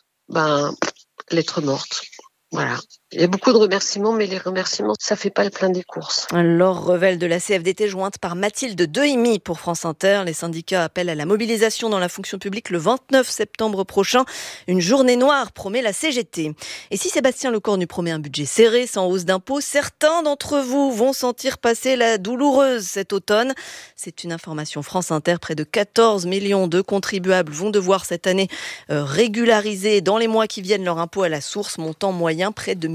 lettre morte. Voilà. Il y a beaucoup de remerciements, mais les remerciements, ça fait pas le plein des courses. Laure Revel de la CFDT jointe par Mathilde Dehimi pour France Inter. Les syndicats appellent à la mobilisation dans la fonction publique le 29 septembre prochain. Une journée noire, promet la CGT. Et si Sébastien Lecornu promet un budget serré, sans hausse d'impôts, certains d'entre vous vont sentir passer la douloureuse cet automne. C'est une information France Inter. Près de 14 millions de contribuables vont devoir cette année régulariser dans les mois qui viennent leur impôt à la source, montant moyen près de 1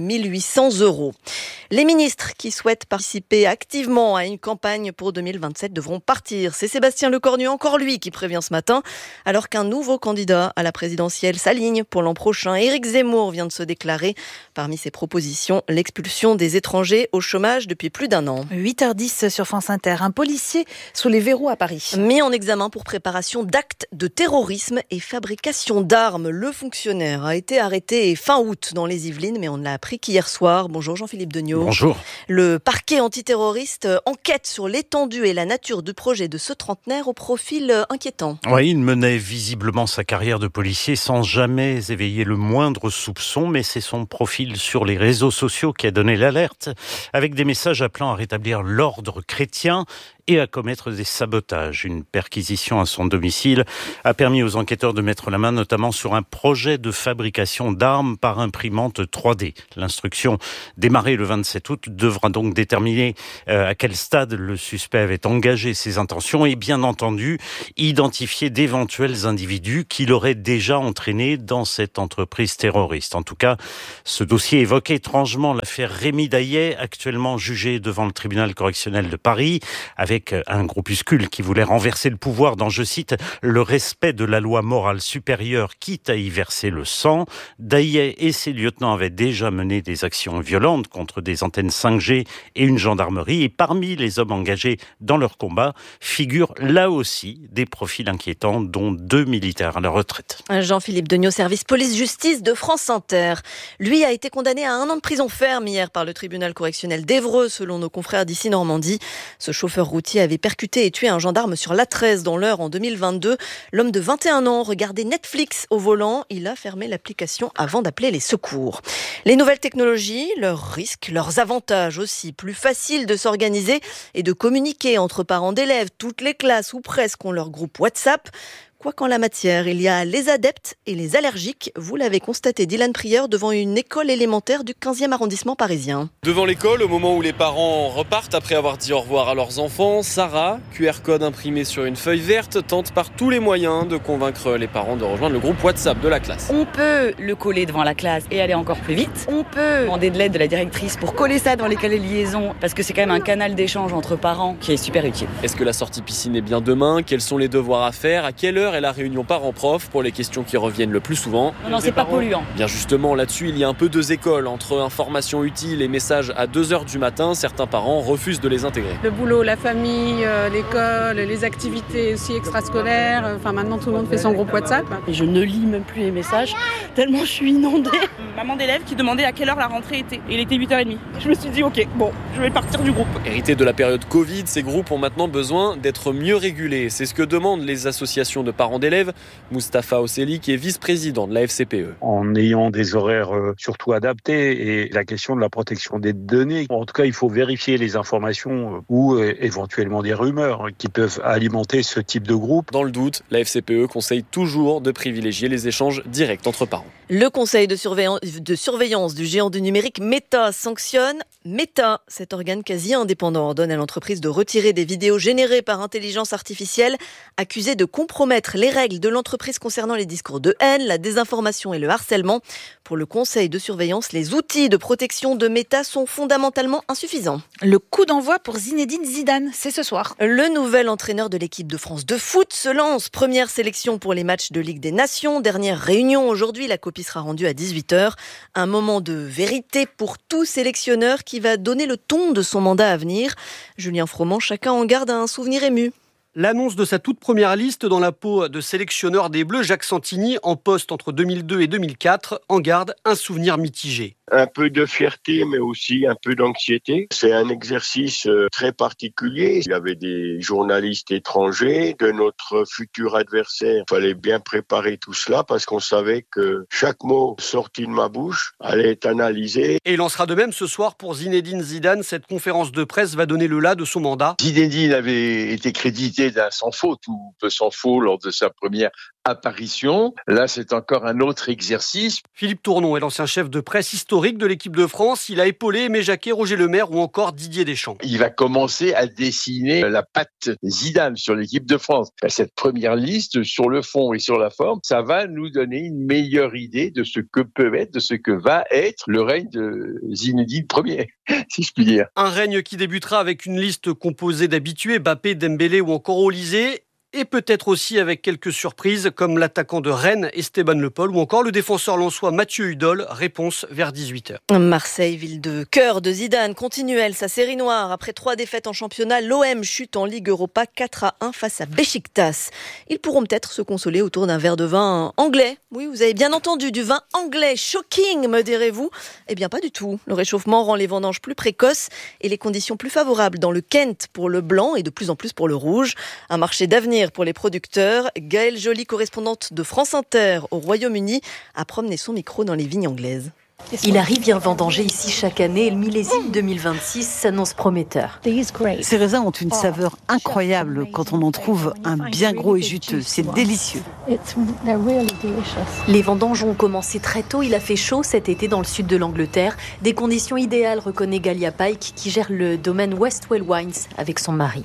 800 €. Les ministres qui souhaitent participer activement à une campagne pour 2027 devront partir. C'est Sébastien Lecornu, encore lui, qui prévient ce matin, alors qu'un nouveau candidat à la présidentielle s'aligne pour l'an prochain. Éric Zemmour vient de se déclarer. Parmi ses propositions, l'expulsion des étrangers au chômage depuis plus d'1 an. 8h10 sur France Inter. Un policier sous les verrous à Paris. Mis en examen pour préparation d'actes de terrorisme et fabrication d'armes. Le fonctionnaire a été arrêté fin août dans les Yvelines, mais on ne l'a appris qu'hier soir. Bonjour Jean-Philippe Degnaud. Bonjour. Le parquet antiterroriste enquête sur l'étendue et la nature du projet de ce trentenaire au profil inquiétant. Oui, il menait visiblement sa carrière de policier sans jamais éveiller le moindre soupçon, mais c'est son profil sur les réseaux sociaux qui a donné l'alerte, avec des messages appelant à rétablir l'ordre chrétien et à commettre des sabotages. Une perquisition à son domicile a permis aux enquêteurs de mettre la main notamment sur un projet de fabrication d'armes par imprimante 3D. L'instruction démarrée le 27 août devra donc déterminer à quel stade le suspect avait engagé ses intentions et bien entendu identifier d'éventuels individus qui l'auraient déjà entraîné dans cette entreprise terroriste. En tout cas, ce dossier évoque étrangement l'affaire Rémi Daillet, actuellement jugé devant le tribunal correctionnel de Paris, avec un groupuscule qui voulait renverser le pouvoir dans, je cite, le respect de la loi morale supérieure, quitte à y verser le sang. Daillet et ses lieutenants avaient déjà mené des actions violentes contre des antennes 5G et une gendarmerie. Et parmi les hommes engagés dans leur combat figurent là aussi des profils inquiétants, dont 2 militaires à la retraite. Jean-Philippe Degnaud, service police-justice de France Inter. Lui a été condamné à 1 an de prison ferme hier par le tribunal correctionnel d'Évreux, selon nos confrères d'ici Normandie. Ce chauffeur routier avait percuté et tué un gendarme sur l'A13 dans l'Eure en 2022. L'homme de 21 ans regardait Netflix au volant. Il a fermé l'application avant d'appeler les secours. Les nouvelles technologies, leurs risques, leurs avantages aussi. Plus facile de s'organiser et de communiquer entre parents d'élèves. Toutes les classes ou presque ont leur groupe WhatsApp. Quoi qu'en la matière, il y a les adeptes et les allergiques. Vous l'avez constaté, Dylan Prieur, devant une école élémentaire du 15e arrondissement parisien. Devant l'école, au moment où les parents repartent après avoir dit au revoir à leurs enfants, Sarah, QR code imprimé sur une feuille verte, tente par tous les moyens de convaincre les parents de rejoindre le groupe WhatsApp de la classe. On peut le coller devant la classe et aller encore plus vite. On peut demander de l'aide de la directrice pour coller ça dans les calés de liaison, parce que c'est quand même un canal d'échange entre parents qui est super utile. Est-ce que la sortie piscine est bien demain ? Quels sont les devoirs à faire ? À quelle heure est la réunion parents-prof pour les questions qui reviennent le plus souvent. Non, c'est pas polluant. Bien justement, là-dessus, il y a un peu 2 écoles. Entre informations utiles et messages à 2h du matin, certains parents refusent de les intégrer. Le boulot, la famille, l'école, les activités aussi extrascolaires. Enfin, maintenant, tout le monde fait son groupe WhatsApp. Et je ne lis même plus les messages, tellement je suis inondée. Maman d'élève qui demandait à quelle heure la rentrée était. Et il était 8h30. Je me suis dit, ok, bon, je vais partir du groupe. Hérité de la période Covid, ces groupes ont maintenant besoin d'être mieux régulés. C'est ce que demandent les associations de parents d'élèves. Mustapha Osseli, qui est vice-président de la FCPE. En ayant des horaires surtout adaptés et la question de la protection des données. En tout cas, il faut vérifier les informations ou éventuellement des rumeurs qui peuvent alimenter ce type de groupe. Dans le doute, la FCPE conseille toujours de privilégier les échanges directs entre parents. Le conseil de surveillance du géant du numérique Meta sanctionne Meta. Cet organe quasi indépendant ordonne à l'entreprise de retirer des vidéos générées par intelligence artificielle accusées de compromettre les règles de l'entreprise concernant les discours de haine, la désinformation et le harcèlement. Pour le conseil de surveillance, les outils de protection de Meta sont fondamentalement insuffisants. Le coup d'envoi pour Zinedine Zidane, c'est ce soir. Le nouvel entraîneur de l'équipe de France de foot se lance. Première sélection pour les matchs de Ligue des Nations. Dernière réunion aujourd'hui, la copie sera rendue à 18h. Un moment de vérité pour tout sélectionneur qui va donner le ton de son mandat à venir. Julien Froment, chacun en garde un souvenir ému. L'annonce de sa toute première liste dans la peau de sélectionneur des Bleus, Jacques Santini, en poste entre 2002 et 2004, en garde un souvenir mitigé. Un peu de fierté, mais aussi un peu d'anxiété. C'est un exercice très particulier. Il y avait des journalistes étrangers de notre futur adversaire. Il fallait bien préparer tout cela parce qu'on savait que chaque mot sorti de ma bouche allait être analysé. Et il en sera de même ce soir pour Zinedine Zidane. Cette conférence de presse va donner le là de son mandat. Zinedine avait été crédité d'un sans faute ou peu sans faute lors de sa première apparition. Là, c'est encore un autre exercice. Philippe Tournon est l'ancien chef de presse historique de l'équipe de France. Il a épaulé Aimé Jacquet, Roger Lemaire ou encore Didier Deschamps. Il va commencer à dessiner la patte Zidane sur l'équipe de France. Cette première liste, sur le fond et sur la forme, ça va nous donner une meilleure idée de ce que peut être, de ce que va être le règne de Zinedine Ier, si je puis dire. Un règne qui débutera avec une liste composée d'habitués, Mbappé, Dembélé ou encore Olysée. Et peut-être aussi avec quelques surprises comme l'attaquant de Rennes, Esteban Le Paul, ou encore le défenseur lensois Mathieu Hudol. Réponse vers 18h. Marseille, ville de cœur de Zidane, continue elle sa série noire. Après 3 défaites en championnat, l'OM chute en Ligue Europa 4-1 face à Beşiktaş. Ils pourront peut-être se consoler autour d'un verre de vin anglais. Oui, vous avez bien entendu, du vin anglais. Shocking, me direz-vous. Eh bien, pas du tout. Le réchauffement rend les vendanges plus précoces et les conditions plus favorables dans le Kent pour le blanc et de plus en plus pour le rouge. Un marché d'avenir pour les producteurs. Gaëlle Joly, correspondante de France Inter au Royaume-Uni, a promené son micro dans les vignes anglaises. Il arrive un vendanger ici chaque année et le millésime 2026 s'annonce prometteur. Ces raisins ont une saveur incroyable quand on en trouve un bien gros et juteux. C'est délicieux. Les vendanges ont commencé très tôt. Il a fait chaud cet été dans le sud de l'Angleterre. Des conditions idéales, reconnaît Galia Pike, qui gère le domaine Westwell Wines avec son mari.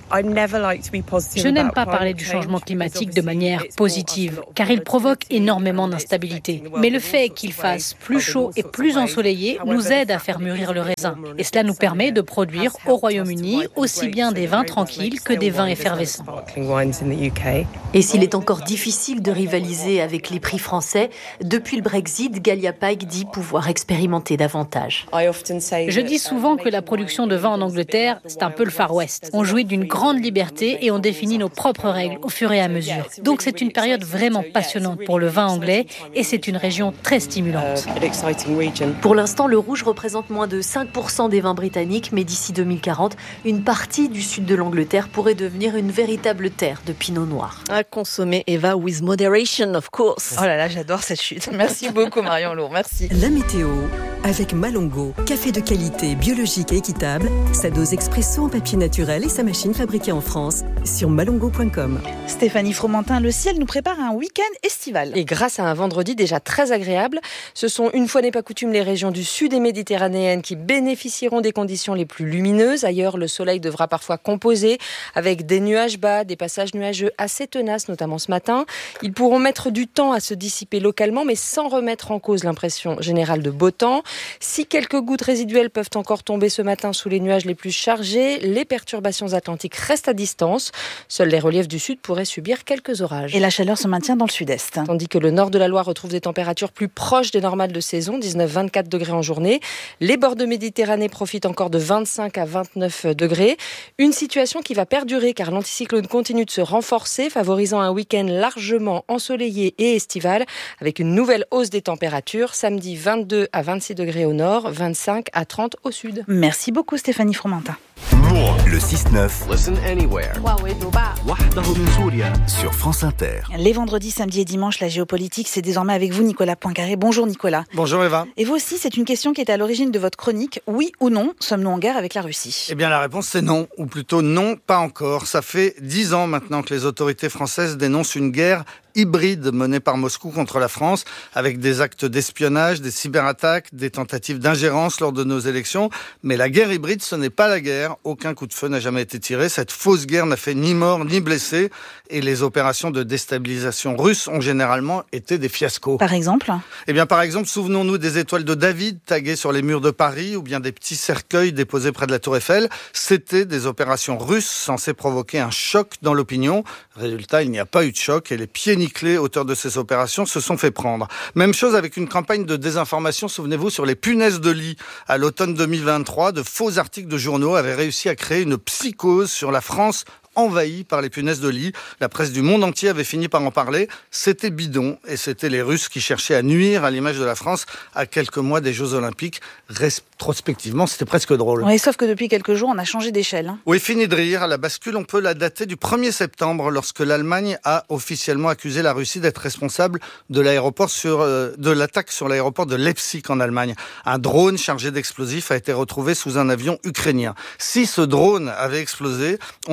Je n'aime pas parler du changement climatique de manière positive, car il provoque énormément d'instabilité. Mais le fait qu'il fasse plus chaud et plus ensoleillé nous aide à faire mûrir le raisin. Et cela nous permet de produire au Royaume-Uni aussi bien des vins tranquilles que des vins effervescents. Et s'il est encore difficile de rivaliser avec les prix français, depuis le Brexit, Galia Pike dit pouvoir expérimenter davantage. Je dis souvent que la production de vin en Angleterre, c'est un peu le Far West. On jouit d'une grande liberté et on définit nos propres règles au fur et à mesure. Donc c'est une période vraiment passionnante pour le vin anglais et c'est une région très stimulante. Pour l'instant, le rouge représente moins de 5% des vins britanniques, mais d'ici 2040, une partie du sud de l'Angleterre pourrait devenir une véritable terre de pinot noir. À consommer, Eva, with moderation, of course. Oh là là, j'adore cette chute. Merci beaucoup, Marion Lourd. Merci. La météo, avec Malongo. Café de qualité, biologique et équitable. Sa dose expresso en papier naturel et sa machine fabriquée en France. Sur malongo.com. Stéphanie Fromentin, le ciel nous prépare un week-end estival. Et grâce à un vendredi déjà très agréable, ce sont une fois n'est pas coutume les régions du sud et méditerranéennes qui bénéficieront des conditions les plus lumineuses. Ailleurs, le soleil devra parfois composer avec des nuages bas, des passages nuageux assez tenaces, notamment ce matin. Ils pourront mettre du temps à se dissiper localement, mais sans remettre en cause l'impression générale de beau temps. Si quelques gouttes résiduelles peuvent encore tomber ce matin sous les nuages les plus chargés, les perturbations atlantiques restent à distance. Seuls les reliefs du sud pourraient subir quelques orages. Et la chaleur se maintient dans le sud-est. Tandis que le nord de la Loire retrouve des températures plus proches des normales de saison, 19-24 degrés en journée. Les bords de Méditerranée profitent encore de 25 à 29 degrés. Une situation qui va perdurer car l'anticyclone continue de se renforcer, favorisant un week-end largement ensoleillé et estival, avec une nouvelle hausse des températures. Samedi, 22 à 26 degrés au nord, 25 à 30 au sud. Merci beaucoup Stéphanie Fromentin. Le 6-9. Listen anywhere. Sur France Inter. Les vendredis, samedis et dimanches, la géopolitique, c'est désormais avec vous, Nicolas Poincaré. Bonjour Nicolas. Bonjour Eva. Et vous aussi, c'est une question qui est à l'origine de votre chronique. Oui ou non, sommes-nous en guerre avec la Russie ? Eh bien la réponse c'est non, ou plutôt non, pas encore. Ça fait 10 ans maintenant que les autorités françaises dénoncent une guerre hybride menée par Moscou contre la France, avec des actes d'espionnage, des cyberattaques, des tentatives d'ingérence lors de nos élections. Mais la guerre hybride, ce n'est pas la guerre. Aucun coup de feu n'a jamais été tiré. Cette fausse guerre n'a fait ni mort ni blessé. Et les opérations de déstabilisation russes ont généralement été des fiascos. Par exemple ? Eh bien, par exemple, souvenons-nous des étoiles de David taguées sur les murs de Paris ou bien des petits cercueils déposés près de la Tour Eiffel. C'était des opérations russes censées provoquer un choc dans l'opinion. Résultat, il n'y a pas eu de choc et les pieds nickelés, auteurs de ces opérations, se sont fait prendre. Même chose avec une campagne de désinformation, souvenez-vous, sur les punaises de lit. À l'automne 2023, de faux articles de journaux avaient réussi à créer une psychose sur la France envahie par les punaises de lit. La presse du monde entier avait fini par en parler. C'était bidon et c'était les Russes qui cherchaient à nuire à l'image de la France à quelques mois des Jeux Olympiques. Rétrospectivement, c'était presque drôle. Oui, sauf que depuis quelques jours, on a changé d'échelle. Oui, fini de rire. La bascule, on peut la dater du 1er septembre, lorsque l'Allemagne a officiellement accusé la Russie d'être responsable de l'attaque sur l'aéroport de Leipzig en Allemagne. Un drone chargé d'explosifs a été retrouvé sous un avion ukrainien. Si ce drone avait explosé, on serait d'une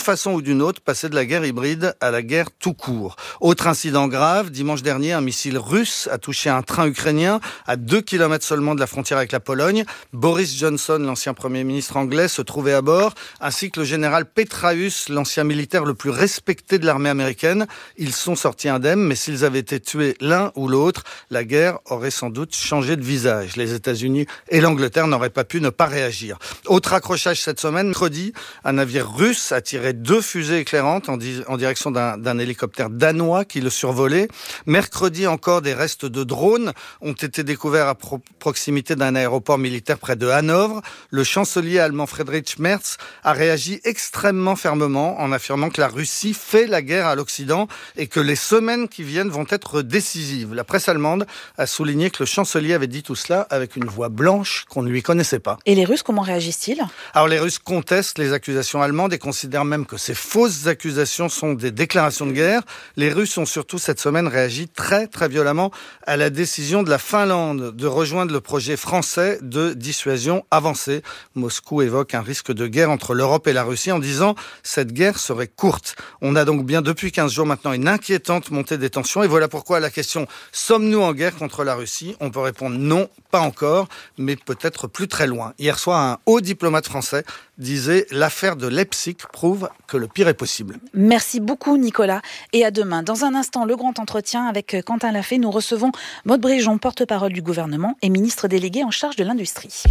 façon ou d'une autre, passer de la guerre hybride à la guerre tout court. Autre incident grave, dimanche dernier, un missile russe a touché un train ukrainien à 2 km seulement de la frontière avec la Pologne. Boris Johnson, l'ancien Premier ministre anglais, se trouvait à bord, ainsi que le général Petraeus, l'ancien militaire le plus respecté de l'armée américaine. Ils sont sortis indemnes, mais s'ils avaient été tués l'un ou l'autre, la guerre aurait sans doute changé de visage. Les États-Unis et l'Angleterre n'auraient pas pu ne pas réagir. Autre accrochage cette semaine, mercredi, un navire russe a tiré 2 fusées éclairantes en direction d'un hélicoptère danois qui le survolait. Mercredi encore, des restes de drones ont été découverts à proximité d'un aéroport militaire près de Hanovre. Le chancelier allemand Friedrich Merz a réagi extrêmement fermement en affirmant que la Russie fait la guerre à l'Occident et que les semaines qui viennent vont être décisives. La presse allemande a souligné que le chancelier avait dit tout cela avec une voix blanche qu'on ne lui connaissait pas. Et les Russes, comment réagissent-ils ? Alors les Russes contestent les accusations allemandes et considèrent même que ces fausses accusations sont des déclarations de guerre. Les Russes ont surtout cette semaine réagi très très violemment à la décision de la Finlande de rejoindre le projet français de dissuasion avancée. Moscou évoque un risque de guerre entre l'Europe et la Russie en disant « cette guerre serait courte ». On a donc bien depuis 15 jours maintenant une inquiétante montée des tensions et voilà pourquoi à la question « sommes-nous en guerre contre la Russie ?» on peut répondre non, pas encore, mais peut-être plus très loin. Hier soir, un haut diplomate français disait « l'affaire de Leipzig prouve que le pire est possible ». Merci beaucoup Nicolas et à demain. Dans un instant, le grand entretien avec Quentin Lafay. Nous recevons Maude Bréjon, porte-parole du gouvernement et ministre délégué en charge de l'industrie.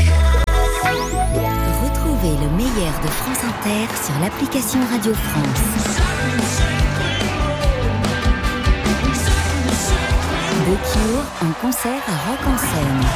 Retrouvez le meilleur de France Inter sur l'application Radio France. The Cure en concert à Rock en Seine.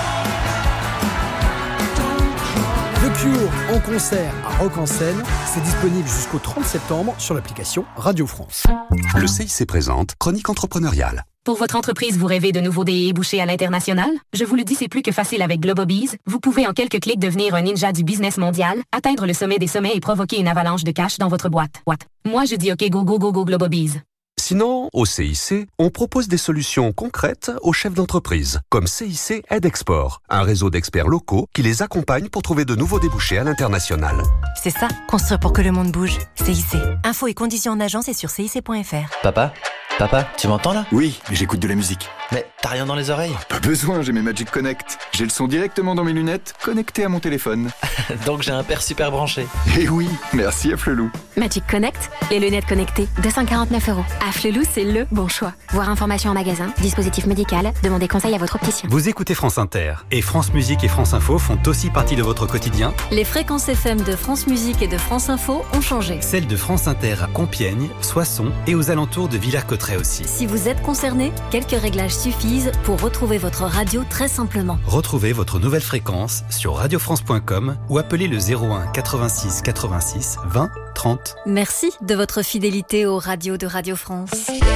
The Cure en concert à Rock en Seine, c'est disponible jusqu'au 30 septembre sur l'application Radio France. Le CIC présente Chronique entrepreneuriale. Pour votre entreprise, vous rêvez de nouveaux débouchés à l'international? Je vous le dis, c'est plus que facile avec Globobees. Vous pouvez en quelques clics devenir un ninja du business mondial, atteindre le sommet des sommets et provoquer une avalanche de cash dans votre boîte. Moi, je dis OK, go, go, go, go, Globobees. Sinon, au CIC, on propose des solutions concrètes aux chefs d'entreprise, comme CIC Aide Export, un réseau d'experts locaux qui les accompagne pour trouver de nouveaux débouchés à l'international. C'est ça, construire pour que le monde bouge. CIC. Infos et conditions en agence et sur cic.fr. Papa, tu m'entends là? Oui, j'écoute de la musique. Mais t'as rien dans les oreilles? Pas besoin, j'ai mes Magic Connect. J'ai le son directement dans mes lunettes, connecté à mon téléphone. Donc j'ai un père super branché. Eh oui, merci à Flelou. Magic Connect, les lunettes connectées, 249 €. À Flelou, c'est le bon choix. Voir information en magasin, dispositif médical, demandez conseil à votre opticien. Vous écoutez France Inter et France Musique et France Info font aussi partie de votre quotidien. Les fréquences FM de France Musique et de France Info ont changé. Celles de France Inter à Compiègne, Soissons et aux alentours de Villers-Cotterêts aussi. Si vous êtes concerné, quelques réglages suffisent pour retrouver votre radio très simplement. Retrouvez votre nouvelle fréquence sur radiofrance.com ou appelez le 01 86 86 20 30. Merci de votre fidélité aux radios de Radio France.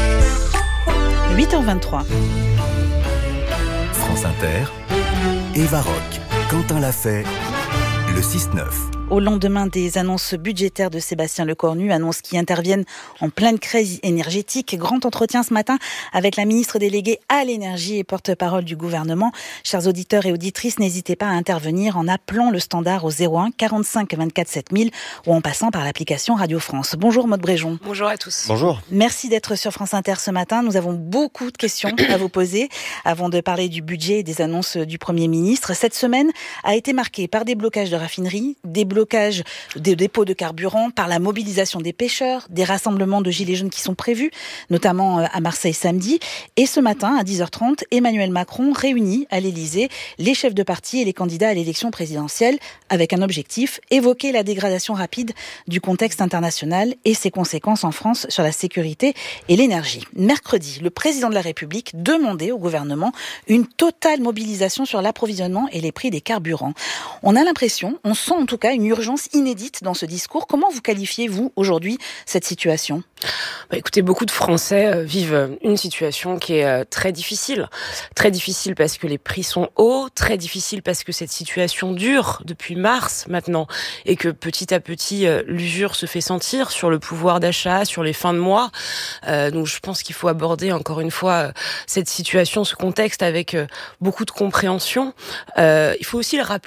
8h23. France Inter, Eva Rock, Quentin Lafay, le 6-9. Au lendemain des annonces budgétaires de Sébastien Lecornu, annonces qui interviennent en pleine crise énergétique. Grand entretien ce matin avec la ministre déléguée à l'énergie et porte-parole du gouvernement. Chers auditeurs et auditrices, n'hésitez pas à intervenir en appelant le standard au 01 45 24 7000 ou en passant par l'application Radio France. Bonjour Maude Bréjon. Bonjour à tous. Bonjour. Merci d'être sur France Inter ce matin. Nous avons beaucoup de questions à vous poser avant de parler du budget et des annonces du Premier ministre. Cette semaine a été marquée par des blocages de raffineries, des blocages des dépôts de carburant, par la mobilisation des pêcheurs, des rassemblements de gilets jaunes qui sont prévus, notamment à Marseille samedi. Et ce matin, à 10h30, Emmanuel Macron réunit à l'Élysée les chefs de parti et les candidats à l'élection présidentielle avec un objectif, évoquer la dégradation rapide du contexte international et ses conséquences en France sur la sécurité et l'énergie. Mercredi, le président de la République demandait au gouvernement une totale mobilisation sur l'approvisionnement et les prix des carburants. On a l'impression, on sent en tout cas une urgence inédite dans ce discours. Comment vous qualifiez-vous aujourd'hui cette situation ? Écoutez, beaucoup de Français vivent une situation qui est très difficile. Très difficile parce que les prix sont hauts, très difficile parce que cette situation dure depuis mars maintenant et que petit à petit l'usure se fait sentir sur le pouvoir d'achat, sur les fins de mois. Donc je pense qu'il faut aborder encore une fois cette situation, ce contexte avec beaucoup de compréhension. Il faut aussi le rappeler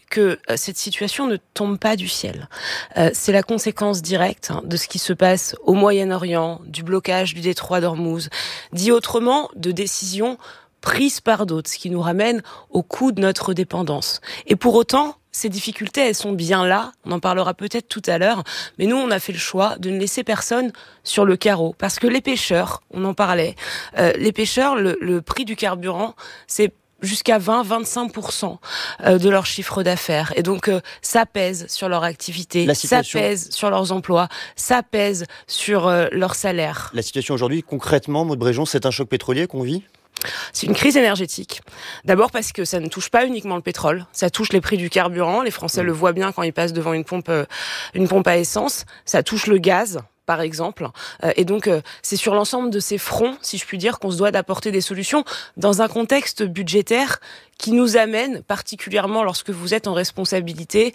que cette situation ne tombe pas du ciel. C'est la conséquence directe de ce qui se passe au Moyen-Orient, du blocage du détroit d'Ormuz, dit autrement, de décisions prises par d'autres, ce qui nous ramène au coût de notre dépendance. Et pour autant, ces difficultés, elles sont bien là, on en parlera peut-être tout à l'heure, mais nous, on a fait le choix de ne laisser personne sur le carreau. Parce que les pêcheurs, on en parlait, les pêcheurs, le prix du carburant, c'est jusqu'à 20-25% de leur chiffre d'affaires. Et donc, ça pèse sur leur activité, ça pèse sur leurs emplois, ça pèse sur leur salaire. La situation aujourd'hui, concrètement, Maud Bréjon, c'est un choc pétrolier qu'on vit ? C'est une crise énergétique. D'abord parce que ça ne touche pas uniquement le pétrole, ça touche les prix du carburant. Les Français le voient bien quand ils passent devant une pompe à essence. Ça touche le gaz, par exemple. Et donc, c'est sur l'ensemble de ces fronts, si je puis dire, qu'on se doit d'apporter des solutions dans un contexte budgétaire qui nous amène, particulièrement lorsque vous êtes en responsabilité,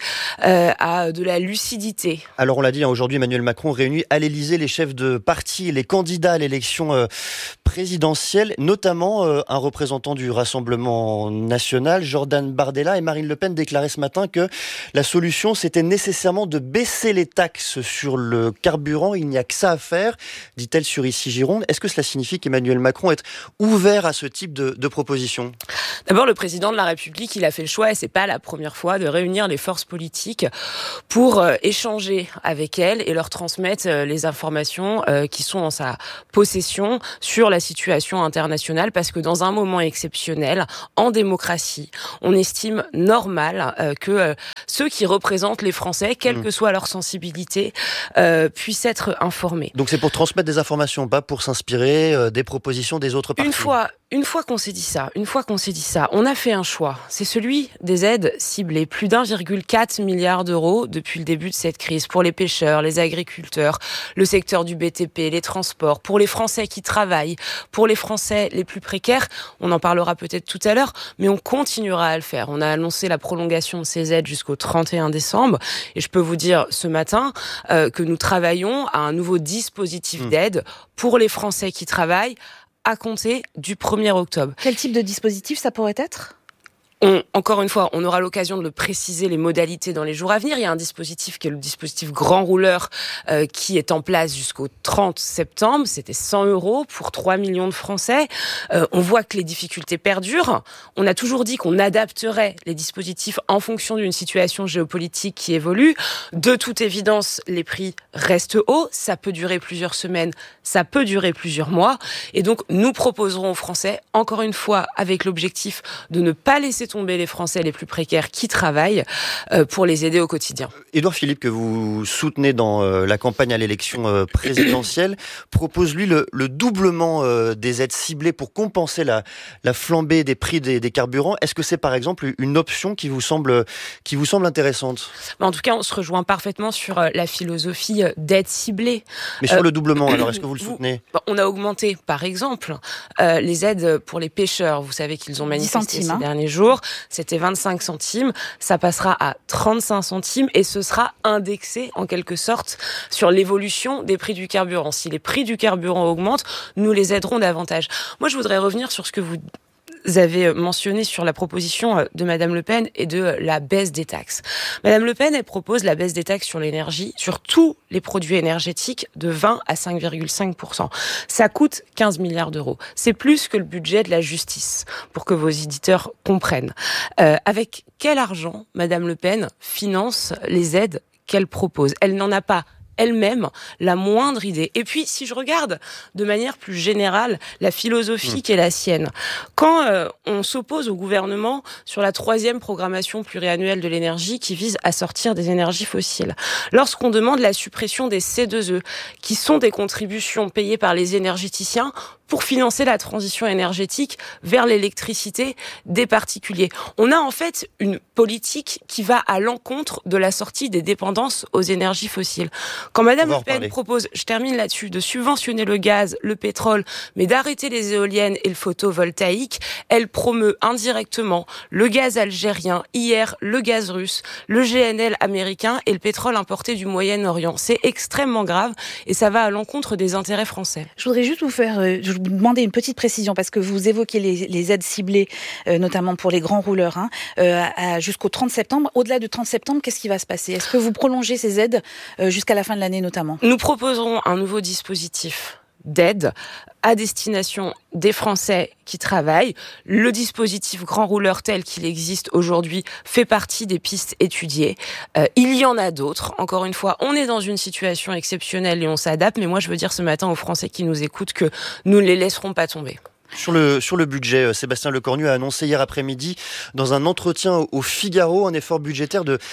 à de la lucidité. Alors on l'a dit, aujourd'hui Emmanuel Macron réunit à l'Élysée les chefs de parti et les candidats à l'élection présidentielle, notamment un représentant du Rassemblement national, Jordan Bardella, et Marine Le Pen déclarait ce matin que la solution c'était nécessairement de baisser les taxes sur le carburant. Il n'y a que ça à faire, dit-elle sur Ici Gironde. Est-ce que cela signifie qu'Emmanuel Macron est ouvert à ce type de proposition ? D'abord, le président de la République, il a fait le choix, et c'est pas la première fois, de réunir les forces politiques pour échanger avec elles et leur transmettre les informations qui sont en sa possession sur la situation internationale, parce que dans un moment exceptionnel, en démocratie, on estime normal que ceux qui représentent les Français, quelle que soit leur sensibilité, puissent être informés. Donc c'est pour transmettre des informations, pas pour s'inspirer des propositions des autres partis. Une fois qu'on s'est dit ça, on a fait un choix. C'est celui des aides ciblées. Plus d'1,4 milliard d'euros depuis le début de cette crise pour les pêcheurs, les agriculteurs, le secteur du BTP, les transports, pour les Français qui travaillent, pour les Français les plus précaires. On en parlera peut-être tout à l'heure, mais on continuera à le faire. On a annoncé la prolongation de ces aides jusqu'au 31 décembre. Et je peux vous dire ce matin que nous travaillons à un nouveau dispositif d'aide pour les Français qui travaillent, à compter du 1er octobre. Quel type de dispositif ça pourrait être ? Encore une fois, on aura l'occasion de le préciser, les modalités dans les jours à venir. Il y a un dispositif qui est le dispositif Grand Rouleur qui est en place jusqu'au 30 septembre. C'était 100 € pour 3 millions de Français. On voit que les difficultés perdurent. On a toujours dit qu'on adapterait les dispositifs en fonction d'une situation géopolitique qui évolue. De toute évidence, les prix restent hauts. Ça peut durer plusieurs semaines, ça peut durer plusieurs mois. Et donc, nous proposerons aux Français, encore une fois, avec l'objectif de ne pas laisser tomber les Français les plus précaires qui travaillent pour les aider au quotidien. Édouard Philippe, que vous soutenez dans la campagne à l'élection présidentielle, propose lui le doublement des aides ciblées pour compenser la flambée des prix des carburants. Est-ce que c'est par exemple une option qui vous semble intéressante ? En tout cas, on se rejoint parfaitement sur la philosophie d'aide ciblée. Mais sur le doublement, alors est-ce que vous le soutenez ? On a augmenté, par exemple, les aides pour les pêcheurs. Vous savez qu'ils ont manifesté ces derniers jours. C'était 25 centimes. Ça passera à 35 centimes et ce sera indexé, en quelque sorte, sur l'évolution des prix du carburant. Si les prix du carburant augmentent, nous les aiderons davantage. Moi, je voudrais revenir sur ce que vous avez mentionné sur la proposition de Madame Le Pen et de la baisse des taxes. Madame Le Pen, elle propose la baisse des taxes sur l'énergie, sur tous les produits énergétiques de 20 à 5,5%. Ça coûte 15 milliards d'euros. C'est plus que le budget de la justice, pour que vos éditeurs comprennent. Avec quel argent Madame Le Pen finance les aides qu'elle propose ? Elle n'en a pas elle-même la moindre idée. Et puis, si je regarde de manière plus générale la philosophie qui est la sienne, quand on s'oppose au gouvernement sur la 3e programmation pluriannuelle de l'énergie qui vise à sortir des énergies fossiles, lorsqu'on demande la suppression des C2E, qui sont des contributions payées par les énergéticiens pour financer la transition énergétique vers l'électricité des particuliers. On a en fait une politique qui va à l'encontre de la sortie des dépendances aux énergies fossiles. Quand Madame Le Pen propose, je termine là-dessus, de subventionner le gaz, le pétrole, mais d'arrêter les éoliennes et le photovoltaïque, elle promeut indirectement le gaz algérien, hier le gaz russe, le GNL américain et le pétrole importé du Moyen-Orient. C'est extrêmement grave et ça va à l'encontre des intérêts français. Je voudrais juste vous faire vous demander une petite précision parce que vous évoquez les aides ciblées, notamment pour les grands rouleurs, jusqu'au 30 septembre. Au-delà du 30 septembre, qu'est-ce qui va se passer ? Est-ce que vous prolongez ces aides jusqu'à la fin de l'année notamment ? Nous proposerons un nouveau dispositif d'aide à destination des Français qui travaillent. Le dispositif grand rouleur tel qu'il existe aujourd'hui fait partie des pistes étudiées. Il y en a d'autres. Encore une fois, on est dans une situation exceptionnelle et on s'adapte. Mais moi, je veux dire ce matin aux Français qui nous écoutent que nous ne les laisserons pas tomber. Sur le budget, Sébastien Lecornu a annoncé hier après-midi dans un entretien au Figaro un effort budgétaire de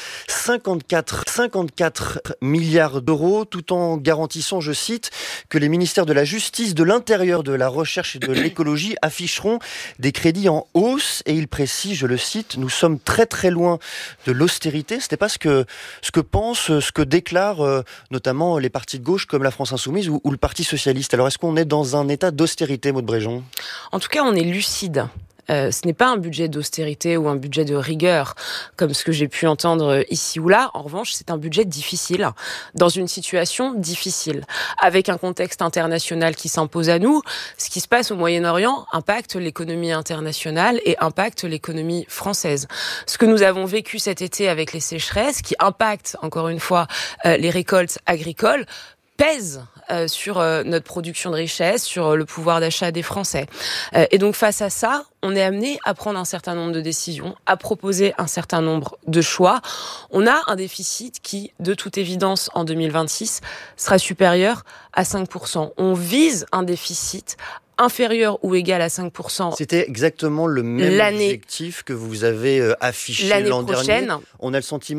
54 milliards d'euros, tout en garantissant, je cite, que les ministères de la Justice, de l'Intérieur, de la Recherche et de l'Écologie afficheront des crédits en hausse. Et il précise, je le cite, nous sommes très très loin de l'austérité. C'était pas ce que déclarent notamment les partis de gauche comme la France Insoumise ou le Parti Socialiste. Alors est-ce qu'on est dans un état d'austérité, Maud Bréjon ? En tout cas, on est lucide. Ce n'est pas un budget d'austérité ou un budget de rigueur, comme ce que j'ai pu entendre ici ou là. En revanche, c'est un budget difficile, dans une situation difficile, avec un contexte international qui s'impose à nous. Ce qui se passe au Moyen-Orient impacte l'économie internationale et impacte l'économie française. Ce que nous avons vécu cet été avec les sécheresses, qui impactent, encore une fois, les récoltes agricoles, pèse sur notre production de richesse, sur le pouvoir d'achat des Français. Et donc face à ça, on est amené à prendre un certain nombre de décisions, à proposer un certain nombre de choix. On a un déficit qui, de toute évidence, en 2026, sera supérieur à 5%. On vise un déficit inférieur ou égal à 5%. C'était exactement le même objectif que vous avez affiché l'an dernier. On a le sentiment